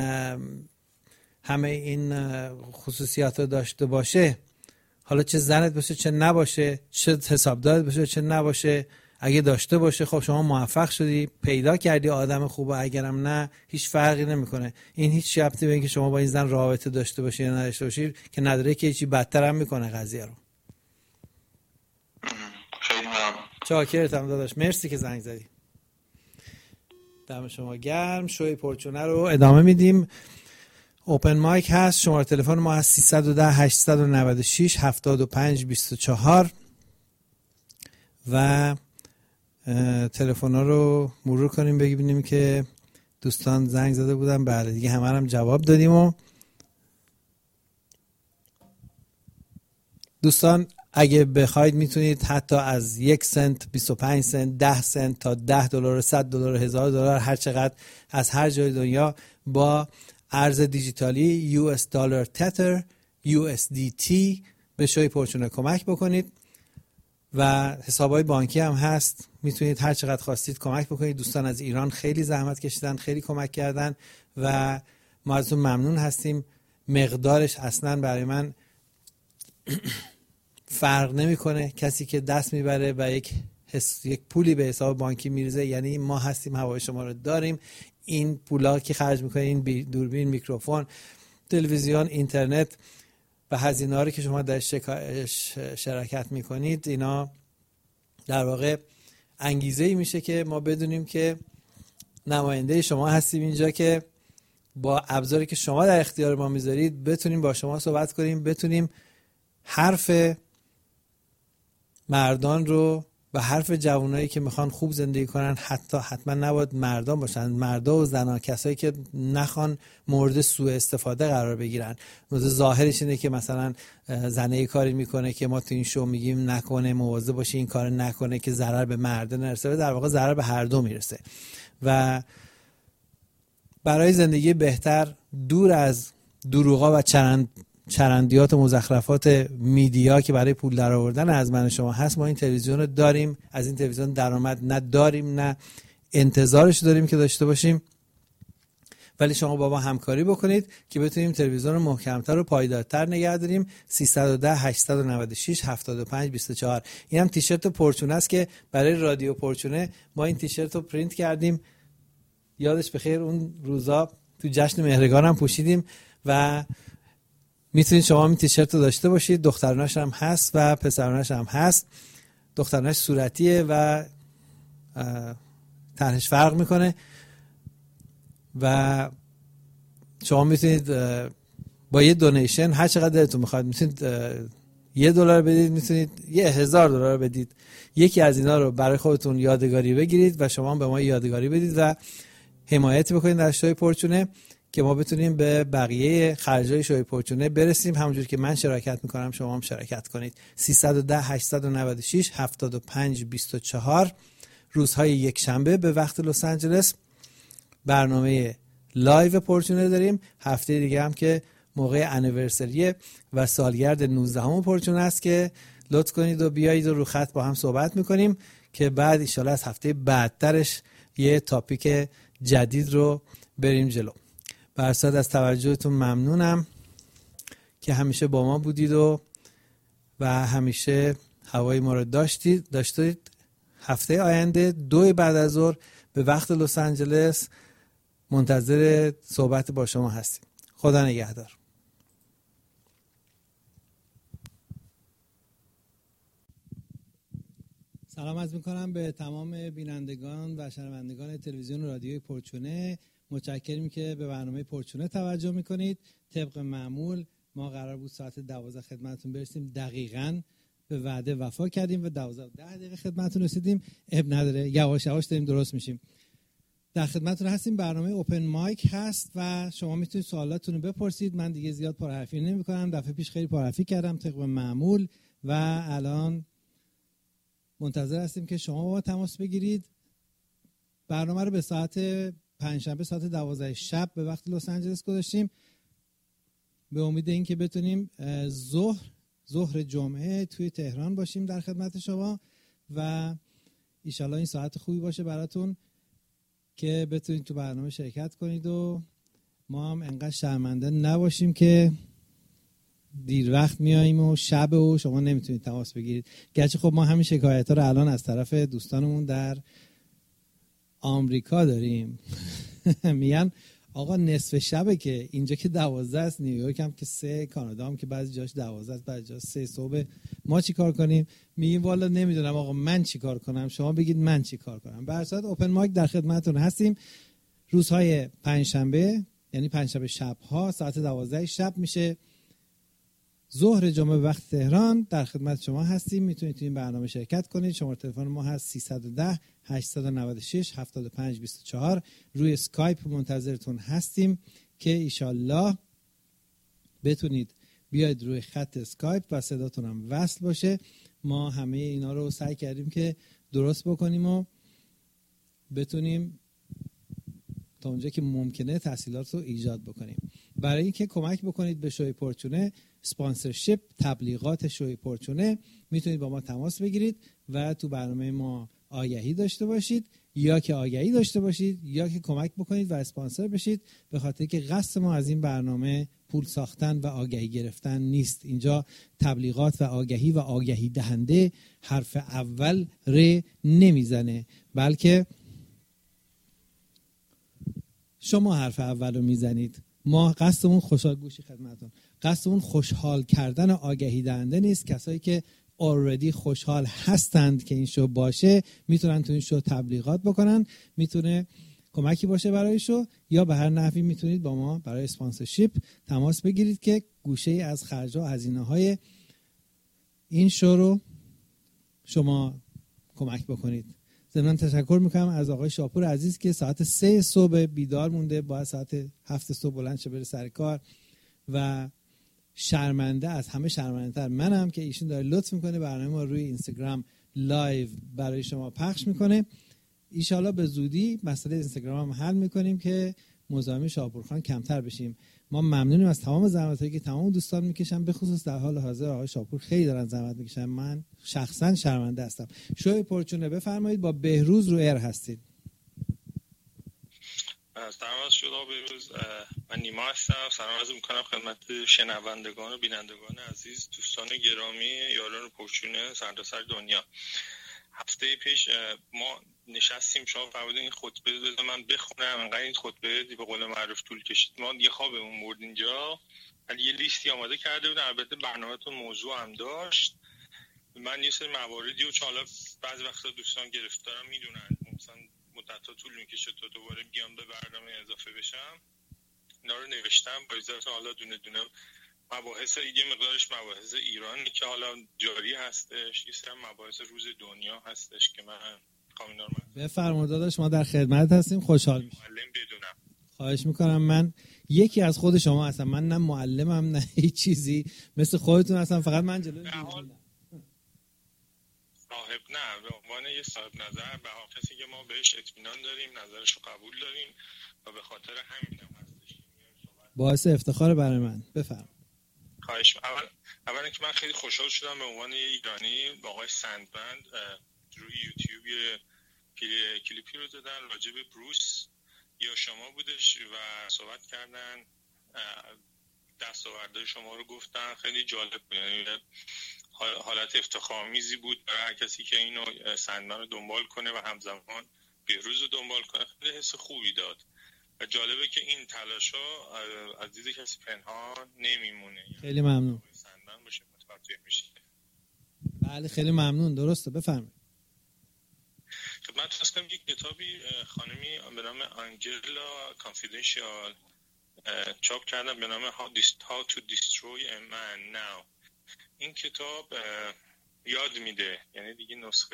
S1: این خصوصیات رو داشته باشه، حالا چه زنت باشه چه نباشه، چه حسابدارت باشه چه نباشه، اگه داشته باشه خب شما موفق شدی پیدا کردی آدم خوبه، اگرم نه هیچ فرقی نمیکنه. این هیچ ربطی به اینکه شما با این زن رابطه داشته باشی یا نداشته باشی که نداره که هیچی بدتر هم میکنه قضیه رو.
S3: خیلی ممنون.
S1: چاکرتم داداش، مرسی که زنگ زدی. دم شما گرم. شوی پرچونه رو ادامه میدیم. اوپن مایک هست. شماره تلفن ما هست 310 896 75 24 و تلفن‌ها رو مرور کنیم ببینیم که دوستان زنگ زده بودن. بله دیگه همه هم جواب دادیم. و دوستان اگه بخواید میتونید حتی از 1 سنت، 25 سنت، 10 سنت تا $10، $100، $1000 هر چقدر از هر جای دنیا با ارز دیجیتالی US دلار تتر USDT به شوی پرچونه کمک بکنید و حسابای بانکی هم هست، میتونید هر چقدر خواستید کمک بکنید. دوستان از ایران خیلی زحمت کشیدن، خیلی کمک کردن و ما ازتون ممنون هستیم. مقدارش اصلا برای من فرق نمیکنه. کسی که دست میبره و یک پولی به حساب بانکی میریزه یعنی ما هستیم، هوای شما رو داریم. این پولا که خرج میکنه، این دوربین، میکروفون، تلویزیون، اینترنت و هزینه‌ها رو که شما در شرکت میکنید، اینا در واقع انگیزه‌ای میشه که ما بدونیم که نماینده شما هستیم اینجا، که با ابزاری که شما در اختیار ما میذارید بتونیم با شما صحبت کنیم، بتونیم حرف مردان رو و حرف جوانایی که میخوان خوب زندگی کنن، حتما نباید مردان باشن، مردا و زنا، کسایی که نخوان مورد سوء استفاده قرار بگیرن. ظاهرش اینه که مثلا زنه کاری میکنه که ما تو این شو میگیم نکنه، مواظب باشه این کار نکنه که ضرر به مرد نرسه، در واقع ضرر به هر دو میرسه. و برای زندگی بهتر، دور از دروغا و چرندیات و مزخرفات میدیا که برای پول در آوردن از من شما هست، ما این تلویزیون رو داریم. از این تلویزیون درآمد نداریم، نه انتظارش داریم که داشته باشیم، ولی شما با ما همکاری بکنید که بتونیم تلویزیون رو محکمتر و پایدارتر نگه داریم. 310 896 75 24. این هم تیشرت پرچونه است که برای رادیو پرچونه ما این تیشرت رو پرینت کردیم، یادش بخیر اون روزا تو جشن مهرگان هم پوشیدیم و میتونید شما این تیشرت رو داشته باشید. دخترانش هم هست و پسرانش هم هست. دخترانش صورتیه و طرحش فرق میکنه و شما میتونید با یه دونیشن هر چقدر دلتون میخواد، میتونید $1 بدید، میتونید $1000 بدید. یکی از اینا رو برای خودتون یادگاری بگیرید و شما به ما یادگاری بدید و حمایت بکنید در شوی پرچونه که ما بتونیم به بقیه خرجای شوی پرچونه برسیم. همونجور که من شرکت میکنم شما هم شرکت کنید. 310 896 75 24 روزهای یک شنبه به وقت لس آنجلس برنامه لایو پرچونه داریم. هفته دیگه هم که موقع انیورسری و سالگرد 19 پرچونه است که لطف کنید و بیایید و رو خط با هم صحبت میکنیم که بعد انشالله از هفته بعدترش یه تاپیک جدید رو بریم جلو. برصد از توجهتون ممنونم که همیشه با ما بودید و همیشه هوای ما رو داشتید. هفته آینده 2 بعد از ظهر به وقت لس آنجلس منتظر صحبت با شما هستیم. خدا نگهدار. سلام عرض میکنم به تمام بینندگان و شنوندگان تلویزیون و رادیوی پرچونه. متشکریم که به برنامه پرچونه توجه میکنید. طبق معمول ما قرار بود ساعت 12 خدمتتون برسیم، دقیقاً به وعده وفا کردیم و 12:10 خدمتتون رسیدیم. اب نداره، یواش یواش داریم درست میشیم. در خدمتتون هستیم. برنامه اوپن مایک هست و شما میتونید سوالاتتون رو بپرسید. من دیگه زیاد پرحرفی نمی‌کنم. دفعه پیش خیلی پرحرفی کردم طبق معمول و الان منتظر هستیم که شما با ما تماس بگیرید. برنامه رو به ساعت پنجشنبه ساعت 12 شب به وقت لس آنجلس گذاشتیم به امید اینکه بتونیم ظهر جمعه توی تهران باشیم در خدمت شما و ان شاءالله این ساعت خوبی باشه براتون که بتونید تو برنامه شرکت کنید و ما هم انقدر شرمنده نباشیم که دیر وقت میاییم و شب و شما نمیتونید تماس بگیرید. گرچه خب ما همین شکایت‌ها رو الان از طرف دوستانمون در آمریکا داریم. میگن آقا نصف شبه که اینجا که 12 است، نیویورک هم که 3، کانادا هم که بعضی جاش 12 است، بعضی جا 3 صبح. ما چی کار کنیم؟ میگیم والا نمیدونم آقا من چی کار کنم، شما بگید من چی کار کنم. به هر صورت اوپن مایک در خدمتتون هستیم. روزهای پنجشنبه، یعنی پنجشنبه شب‌ها ساعت 12 شب میشه ظهر جمعه وقت تهران در خدمت شما هستیم. میتونید تو این برنامه شرکت کنید. شماره تلفن ما هست 310 896 7524. روی اسکایپ منتظرتون هستیم که ایشالله بتونید بیاید روی خط اسکایپ و صداتون هم وصل باشه. ما همه اینا رو سعی کردیم که درست بکنیم و بتونیم تا اونجا که ممکنه تحصیلات رو ایجاد بکنیم. برای اینکه کمک بکنید به شوی پورچونه، اسپانسرشیپ، تبلیغات شوی پورچونه، میتونید با ما تماس بگیرید و تو برنامه ما آگهی داشته باشید، یا که آگهی داشته باشید یا که کمک بکنید و اسپانسر بشید، به خاطر که قصد ما از این برنامه پول ساختن و آگهی گرفتن نیست. اینجا تبلیغات و آگهی دهنده حرف اول ر نمیزنه، بلکه شما حرف اول رو میزنید. ما قصدمون قصدمون خوشحال کردن آگهی دهنده نیست. کسایی که already خوشحال هستند که این شو باشه میتونن تو این شو تبلیغات بکنن، میتونه کمکی باشه برای شو، یا به هر نحوی میتونید با ما برای اسپانسرشیپ تماس بگیرید که گوشه ای از خرج‌ها و هزینه‌های این شو رو شما کمک بکنید. ضمن تشکر میکنم از آقای شاپور عزیز که ساعت 3 صبح بیدار مونده، باید ساعت 7 صبح بلند شه بره سر کار و شرمنده، از همه شرمنده تر منم که ایشون داره لطف میکنه برنامه ما روی اینستاگرام لایو برای شما پخش میکنه. ایشالا به زودی مسئله اینستاگرام هم حل میکنیم که مزاحم شاپورخان کمتر بشیم. ما ممنونیم از تمام زحمتایی که تمام دوستان میکشن، به خصوص در حال حاضر آقای شاپور خیلی دارن زحمت میکشن. من شخصا شرمنده هستم. شوی پورچونه بفرمایید، با بهروز رو ایر هستید.
S3: سلام از شما بهروز، من نیما هستم. سلام عرض میکنم خدمت شنوندگان و بینندگان عزیز، دوستان گرامی، یاران پورچونه سرتاسر دنیا. هفته پیش ما نشستیم، شما فرمودین این خطبه بذار من بخونم، انقدر این خطبه به قول معروف طول کشید، ما یه خوابمون برد اینجا، ولی یه لیستی آماده کرده بودن. البته برنامه‌تون موضوع هم داشت. من یه سری مواردی و حالا بعضی وقتا دوستان گرفتارم میدونن، مثلا مدت‌ها طول میکشه تا دوباره بیام به برنامه اضافه بشم. اینا رو نوشتم با اجازهتون، حالا دونه دونه مباحث، یه مقدارش مباحث ایرانی که حالا جاری هستش، یه سری مباحث روز دنیا هستش که من می‌خوام اینا رو
S1: بفرمایید داداش، ما در خدمت هستیم، خوشحال میشم.
S3: معلم بدونم.
S1: خواهش میکنم. من یکی از خود شما هستم، من نه معلمم نه هیچ چیزی، مثل خودتون هستم، فقط من جلوی
S3: صاحب نه، به عنوان یه صاحب نظر، به هر کسی که ما بهش اطمینان داریم، نظرش رو قبول داریم و به خاطر همین هم هستش.
S1: باعث افتخار برای من. بفرمایید.
S3: خواهش. اولا که من خیلی خوشحال شدم به عنوان یه ایرانی با آقای سندبند روی یوتیوب یه کلیپی رو دادن راجع به بروس یا شما بودش و صحبت کردن، دستاوردهای شما رو گفتن، خیلی جالب بود. یعنی حالت افتخارآمیزی بود برای هر کسی که اینو سندمن رو دنبال کنه و همزمان بهروز رو دنبال کنه. خیلی حس خوبی داد و جالبه که این تلاش‌ها از دید کسی پنهان نمیمونه.
S1: خیلی ممنون.
S3: سندمن باشه متوجه میشه.
S1: بله خیلی ممنون. درسته، بفرمایید.
S3: خدمت هست کنم یک کتابی خانمی به نام آنجلا کانفیدنشیال چاپ کردن به نام How to Destroy a Man Now. این کتاب یاد میده، یعنی دیگه نسخه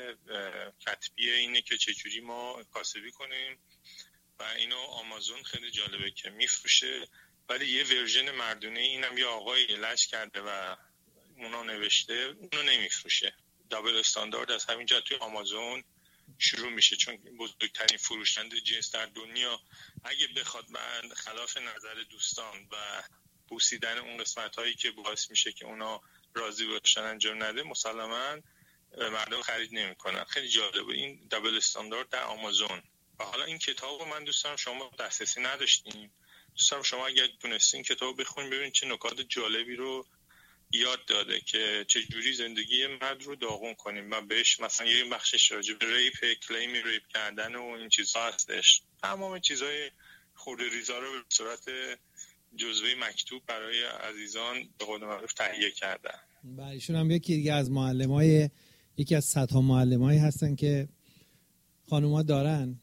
S3: کتبی اینه که چجوری ما کاسبی کنیم و اینو آمازون خیلی جالبه که میفروشه، ولی یه ورژن مردونه اینم یه آقای لچ کرده و اونو نوشته، اونو نمیفروشه. دابل استاندارد از همینجا توی آمازون شروع میشه، چون بزرگترین فروشنده جنس در دنیا اگه بخواد من خلاف نظر دوستان و بوسیدن اون قسمت هایی که باعث میشه که اونا راضی باشن انجام نده، مسلماً مردم خرید نمیکنن. خیلی جالبه این دابل استاندارد در آمازون. و حالا این کتابو من دوست دارم، شما دسترسی نداشتین، دوست دارم شما اگه دونستین کتابو بخونید ببینید چه نکات جالبی رو یاد داده که چه جوری زندگی مرد رو داغون کنیم و بهش مثلا یه بخشش راجع به ریپ، کلیم ریپ کردن و این چیزها هستش. تمام چیزای خورده ریزا رو به صورت جزوه مکتوب برای عزیزان به قول معروف تهیه کردن.
S1: بله، ایشون هم یکی از معلمای، یکی از صدها معلمایی هستن که خانوما دارن.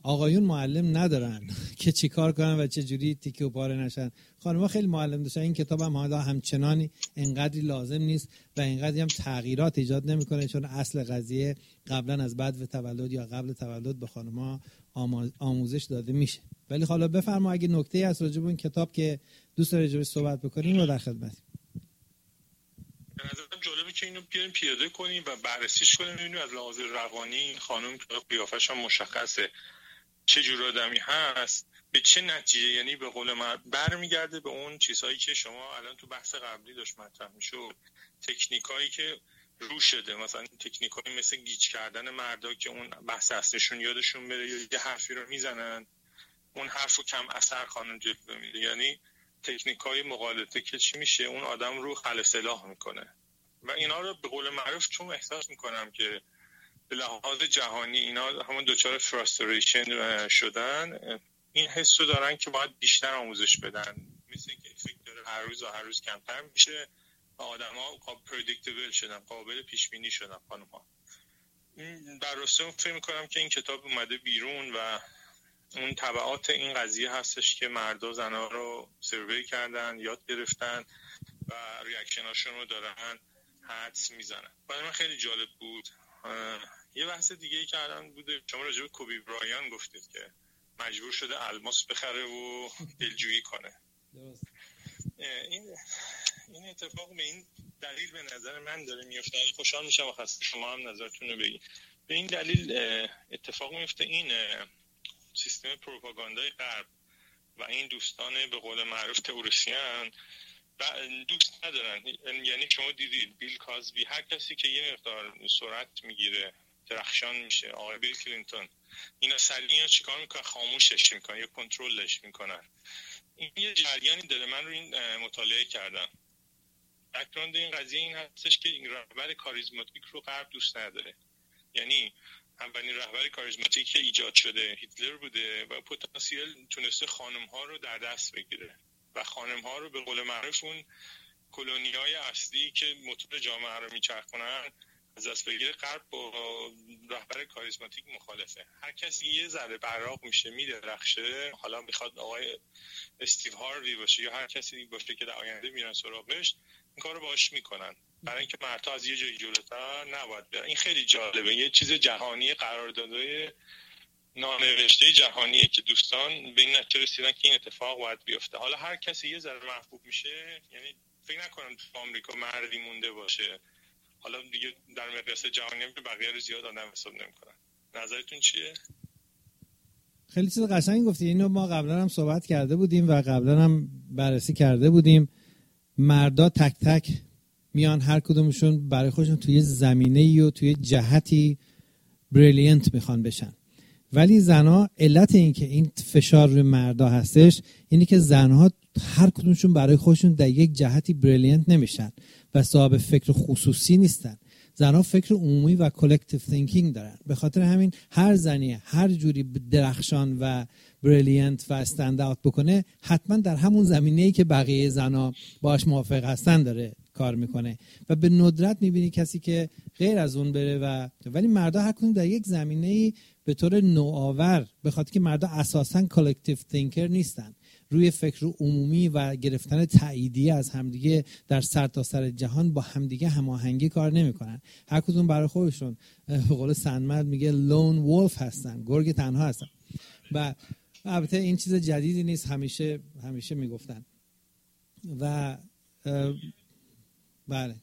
S1: آقایون معلم ندارن که چی کار کنن و چه جوری تیکه و پاره نشن. خانم‌ها خیلی معلم داشتن. این کتاب هم حالا همچنانی اینقدری لازم نیست و اینقدری هم تغییرات ایجاد نمیکنه، چون اصل قضیه قبلا از بعد و تولد یا قبل تولد به خانم‌ها آموزش داده میشه. ولی حالا بفرما اگه نکته‌ای از راجع به این کتاب که دوست داری راجعش صحبت بکنیم رو در خدمتیم.
S4: به نظرم جالبه که اینو بیاریم پیاده کنیم و بررسیش کنیم، ببینیم از لحاظ روانی این خانم قیافش هم مشخصه چه جور آدمی هست، به چه نتیجه، یعنی به قول من برمیگرده به اون چیزهایی که شما الان تو بحث قبلی داشت مطرح میشد، تکنیکایی که رو شده، مثلا تکنیکایی مثل گیج کردن مردا که اون بحث اصلشون یادشون بره یا یه حرفی رو میزنن اون حرفو کم اثر خانم جلوه میده، یعنی تکنیکای مغالطه که چی میشه اون آدم رو خل اصلاح میکنه و اینا رو به قول معروف چون احساس میکنم که به لحاظ جهانی اینا همون دوچار فراستریشن شدن، این حس رو دارن که باید بیشتر آموزش بدن، مثل اینکه افکت داره هر روز کمتر میشه و آدما پردیکتبل شدن، قابل پیش بینی شدن خانم‌ها. در راستش فکر میکنم که این کتاب اومده بیرون و اون تبعات این قضیه هستش که مردا زنا رو سروی کردن، یاد گرفتن و ریاکشناشون رو دارن حدس میزنن. برای من خیلی جالب بود. یه بحث دیگه ای که الان بوده، شما راجع به کوبی برایان گفتید که مجبور شده الماس بخره و دلجویی کنه. درست. این اتفاق به این دلیل به نظر من داره میفته. خوشحال میشم واسه شما هم نظرتون رو بگید. به این دلیل اتفاق میفته این سیستم پروپاگاندای غرب و این دوستان به قول معروف تئوریسین دوست ندارن. یعنی شما دیدید بیل کازبی، هر کسی که یه مقدار سرعت میگیره درخشان میشه، آقای بیل کلینتون، اینا سریعا چیکار میکنن؟ خاموشش میکنن یا کنترلش میکنن. این یه جریانی داره. من رو این مطالعه کردم. بک‌گراند این قضیه این هستش که این رهبر کاریزماتیک رو غرب دوست نداره. یعنی اولین رهبر کاریزماتیک که ایجاد شده هیتلر بوده و پتانسیل تونسته خانم‌ها رو در دست بگیره و خانم‌ها رو به قول معروف اون کلونی‌های اصلی که موتور جامعه رو میچرخونن از دست بگیره. غرب با رهبر کاریزماتیک مخالفه. هر کسی یه ذره براق میشه میدرخشه، حالا بخواد آقای استیو هاروی باشه یا هر کسی باشه که در آینده میرن سراغش، این کارو باهاش میکنن برای اینکه مردها از یه جایی جلوتر نباید برن. این خیلی جالبه، یه چیز جهانی، قراردادهای نانوشته جهانیه که دوستان به این نتیجه رسیدن که این اتفاق باید بیفته. حالا هر کسی یه ذره محبوب میشه، یعنی فکر نکنم تو آمریکا مردی مونده باشه، حالا دیگه در مقیاس جهانی هم بقیه رو زیاد آدم حساب نمی‌کنن. نظرتون چیه؟
S1: خیلی چیز قشنگی گفتی. اینو ما قبلا هم صحبت کرده بودیم و قبلا هم بررسی کرده بودیم. مردا تک تک میان هر کدومشون برای خودشون توی زمینه‌ای و توی جهتی بریلینت میخوان بشن، ولی زنها علت این که این فشار روی مردا هستش اینه که زنها هر کدومشون برای خودشون در یک جهتی بریلینت نمیشن و صاحب فکر خصوصی نیستن. زنها فکر عمومی و کلکتیو تینکینگ دارن. به خاطر همین هر زنی هر جوری درخشان و بریلینت و استند اوت بکنه، حتما در همون زمینه‌ای که بقیه زنها باهاش موافق هستن داره کار میکنه و به ندرت میبینی کسی که غیر از اون بره. ولی مردا هر کدوم در یک زمینه‌ای به طور نوآور، به خاطر که مردا اساساً کلکتیو تینکر نیستن، روی فکر عمومی و گرفتن تاییدیه از همدیگه در سرتاسر جهان با همدیگه هماهنگی کار نمیکنن. هر کدوم برای خودشون، به قول سندمرد میگه لون وولف هستن، گرگ تنها هستن. و البته این چیز جدیدی نیست، همیشه میگفتن. و بله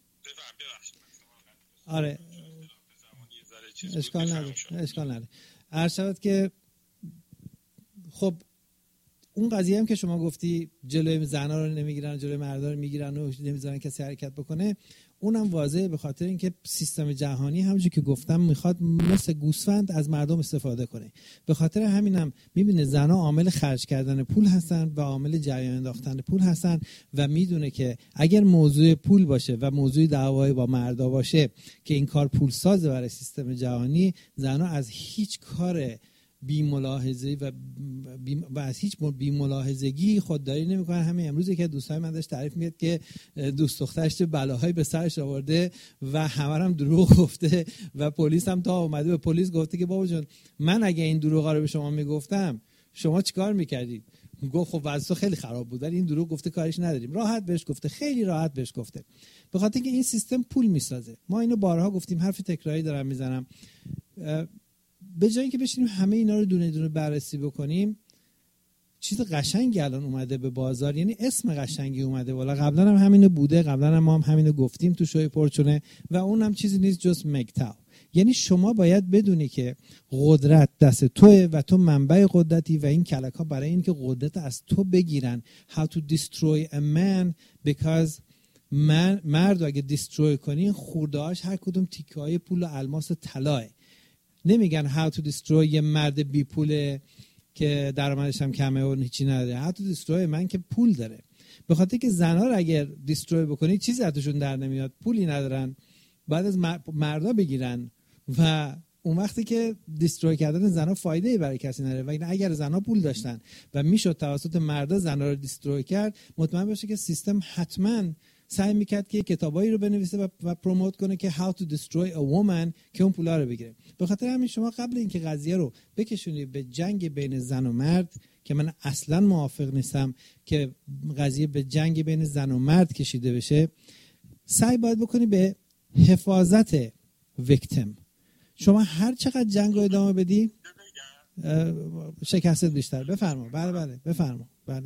S1: آره اشکال نداره. عرض شود که خب اون قضیه هم که شما گفتی جلوی زنها رو نمیگیرن، جلوی مردا رو میگیرن و نمیذارن کسی حرکت بکنه، اونم واضحه به خاطر اینکه سیستم جهانی همونجوری که گفتم میخواد مثل گوسفند از مردم استفاده کنه. به خاطر همینم میبینه زنها عامل خرج کردن پول هستن و عامل جریان انداختن پول هستن و میدونه که اگر موضوع پول باشه و موضوع دعوای با مردا باشه که این کار پول سازه برای سیستم جهانی، زنها از هیچ کار بی‌ملاحظه و از هیچ بی‌ملاحظگی خودداری نمی‌کنن. همین امروز که دوستای من داشت تعریف می‌کرد که دوست دخترش چه بلاهایی به سرش آورده و همه هم دروغ گفته و پلیس هم تا اومده به پلیس گفته که بابا جان من اگه این دروغا رو به شما میگفتم شما چیکار می‌کردید؟ گفت خب وضع خیلی خراب بود ولی این دروغ گفته کارش نداریم. راحت بهش گفته، خیلی راحت بهش گفته، به خاطر اینکه این سیستم پول میسازه. ما اینو بارها گفتیم، حرف تکراری دارم میزنم. به جای اینکه بشینیم همه اینا رو دونه دونه بررسی بکنیم، چیز قشنگی الان اومده به بازار، یعنی اسم قشنگی اومده والا. قبلا هم همینو بوده، قبلا هم ما هم همینو گفتیم تو شوی پرچونه و اونم چیزی نیست جز مگتاو. یعنی شما باید بدونی که قدرت دست توئه و تو منبع قدرتی و این کلک‌ها برای این که قدرت از تو بگیرن. How to destroy a man because مرد اگه دیستروی کنی خورده‌هاش هر کدوم تیکه‌های پول و الماس و طلاه. نمیگن how to destroy یه مرد بی پوله که درآمدش هم کمه و هیچی نداره. how to destroy من که پول داره. به خاطر که زنا رو اگر دیستروی بکنی چیزی ازشون در نمیاد، پولی ندارن، بعد از مردا بگیرن و اون وقتی که دیستروی کردن زنا فایده‌ای برای کسی نداره. و این اگر زنا پول داشتن و میشد توسط مردا زنا رو دیستروی کرد، مطمئن باشه که سیستم حتما سعی میکرد که کتابایی رو بنویسه و پروموت کنه که how to destroy a woman که اون پولا رو بگیره. به خاطر همین شما قبل اینکه قضیه رو بکشونی به جنگ بین زن و مرد، که من اصلا موافق نیستم که قضیه به جنگ بین زن و مرد کشیده بشه، سعی باید بکنی به حفاظت ویکتیم. شما هر چقدر جنگ رو ادامه بدی شکست بیشتر. بفرما. بله بفرما. بله.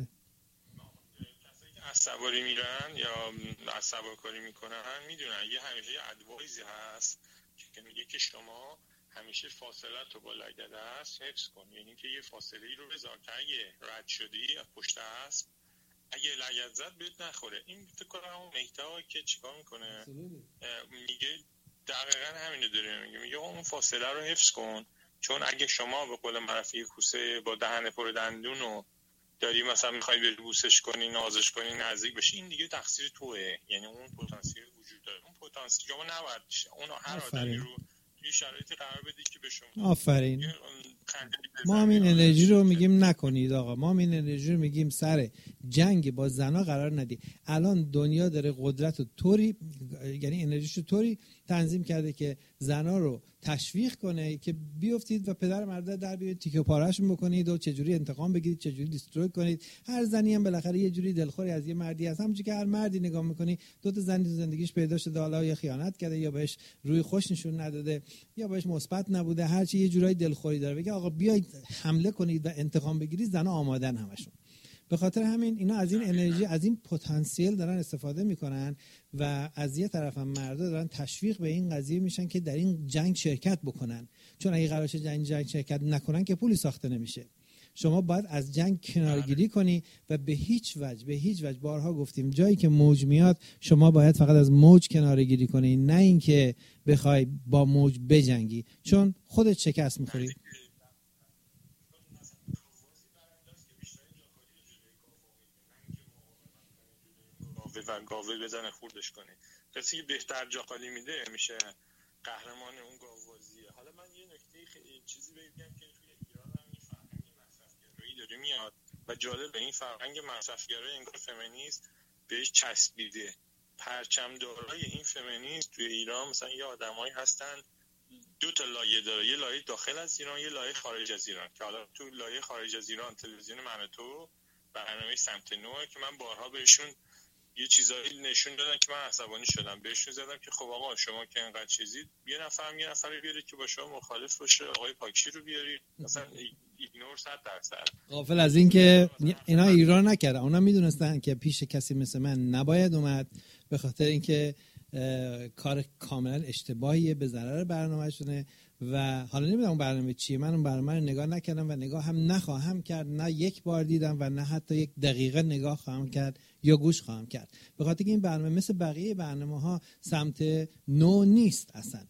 S4: سواری میرن یا از سوارکاری میکنن میدونن یه همیشه یه ادوایزی هست که میگه که شما همیشه فاصله تو با لگد هست حفظ کن. یعنی که یه فاصله ای رو بذار که اگه رد شدی از پشت هست اگه لگد زد بهت نخوره. این فکر کنم همون مگتاو که چیکار میکنه میگه دقیقاً همینو داره میگه اون فاصله رو حفظ کن، چون اگه شما به قول معروف یه کوسه با دهن پر دندون و داری مثلا میخوای بری بوسش کنی، نازش کنی، نزدیک بشی، این دیگه تقصیر توئه. یعنی اون پتانسیل وجود داره، اون پتانسیل شما نباید اون هر آدمی رو توی شرایطی قرار بدی که به شما
S1: آفرین. ما هم این انرژی رو میگیم نکنید آقا، ما هم این انرژی رو میگیم سر جنگ با زنا قرار ندید. الان دنیا داره قدرت رو طوری، یعنی انرژیش رو طوری تنظیم کرده که زنا رو تشویق کنه که بیافتید و پدر مرده در بیارید، تیکه پارهشون بکنید و چجوری انتقام بگیرید، چجوری دیستروی کنید. هر زنی هم بالاخره یه جوری دلخوری از یه مردی هست. همونجوری که هر مردی نگاه میکنی دو تا زنی تو زندگیش پیدا شده، حالا یا خیانت کرده یا بهش روی خوش نشون نداده یا بهش مثبت نبوده، هر چی یه جورایی دلخوری داره، بگه آقا بیاید حمله کنید و انتقام بگیرید. زنا آمادن همشون. به خاطر همین اینا از این انرژی، از این پتانسیل دارن استفاده میکنن و از یه طرف هم مردا دارن تشویق به این قضیه میشن که در این جنگ شرکت بکنن، چون اگه قرارش جنگ شرکت نکنن که پولی ساخته نمیشه. شما باید از جنگ کنارگیری کنی و به هیچ وجه بارها گفتیم جایی که موج میاد شما باید فقط از موج کنارگیری کنی، نه اینکه بخوای با موج بجنگی، چون خودت شکست میخوری.
S4: و گاوه بزنه خوردش کنه. کسی که بهتر جا خالی میده میشه قهرمان اون گاوبازیه. حالا من یه نکته خیلی چیزی بگم که توی ایران هم این فرهنگ مصرفگرایی داره میاد و جالب این فرهنگ مصرفگرایی انگار فمینیست بهش چسبیده. پرچم دارای این فمینیست توی ایران مثلا یه آدمایی هستن دو تا لایه داره، یه لایه داخل از ایران، یه لایه خارج از ایران، که حالا تو لایه خارج از ایران تلویزیون منوتو برنامه سمت نو که من بارها بهشون یه چیزایی نشون دادن که من عصبانی شدم. بهشون زدم که خب آقا شما که اینقدر چیزید یه نفر رو بیارید که با شما مخالف باشه، آقای پاکشی رو بیارید، مثلا ایگنور 100%.
S1: غافل از این که اینا ایران نکردن، اونا میدونستن که پیش کسی مثل من نباید اومد، به خاطر اینکه کار کاملا اشتباهیه، به ضرر برنامه‌شونه. و حالا نمیدونم اون برنامه چیه، من اون برنامه رو نگاه نکردم و نگاه هم نخواهم کرد، نه یک بار دیدم و نه حتی یک دقیقه نگاه خواهم کرد یا گوش خواهم کرد، به خاطر که این برنامه مثل بقیه برنامه‌ها سمت نو نیست اصلا.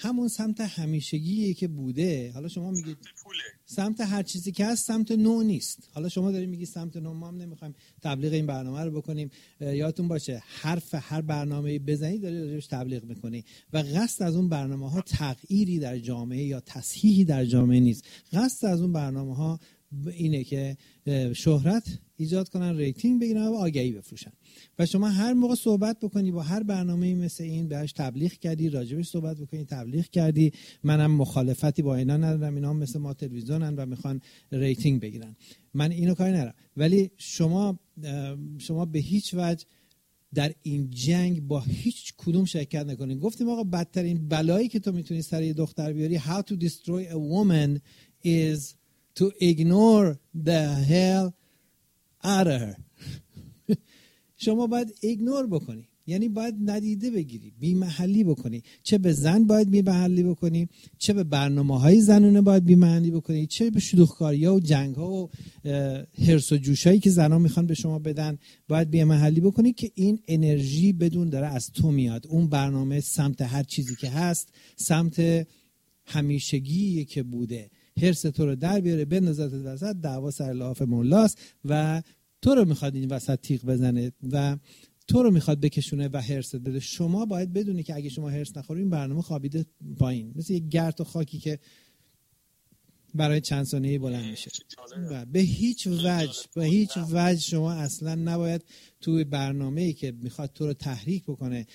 S1: همون سمت همیشگیه که بوده. حالا شما میگید سمت هر چیزی که هست سمت نو نیست. حالا شما دارید میگید سمت نو. ما هم نمیخوایم تبلیغ این برنامه رو بکنیم. یادتون باشه حرف هر برنامه‌ای بزنید دارید راجعش تبلیغ میکنی و قصد از اون برنامه‌ها تغییری در جامعه یا تصحیحی در جامعه نیست. قصد از اون برنامه‌ها اینه که شهرت ایجاد کنن، ریتینگ بگیرن و آگهی بفروشن. و شما هر موقع صحبت بکنی با هر برنامه‌ای مثل این بهش تبلیغ کردی، راجبش صحبت بکنی، تبلیغ کردی. منم مخالفتی با اینا ندارم، اینا هم مثل ما تلویزیونن و میخوان ریتینگ بگیرن، من اینو کاری ندارم. ولی شما به هیچ وجه در این جنگ با هیچ کدوم شرکت نکنید. گفتیم آقا بدترین بلایی که تو میتونی سر یه دختر بیاری how to destroy a woman is to ignore the hell out of her. شما باید ایگنور بکنی، یعنی باید ندیده بگیری، بی محلی بکنی. چه به زن باید بی محلی بکنی، چه به برنامه‌های زنونه باید بی محلی بکنی، چه به شلوغکاری‌ها و جنگ‌ها و هرس و جوشایی که زن‌ها میخوان به شما بدن باید بی محلی بکنی که این انرژی بدون داره از تو میاد. اون برنامه سمت هر چیزی که هست، سمت همیشگی که بوده، هرس تو رو در بیاره، بندازت وسط، دعوا سر لحاف مولاست و تو رو میخواد این وسط تیغ بزنه و تو رو میخواد بکشونه و هرست بده. شما باید بدونی که اگه شما هرس نخوری این برنامه خوابیده پایین، مثل یک گرد و خاکی که برای چند ثانیه بلند میشه. و به هیچ وجه شما اصلا نباید توی برنامه‌ای که میخواد تو رو تحریک بکنه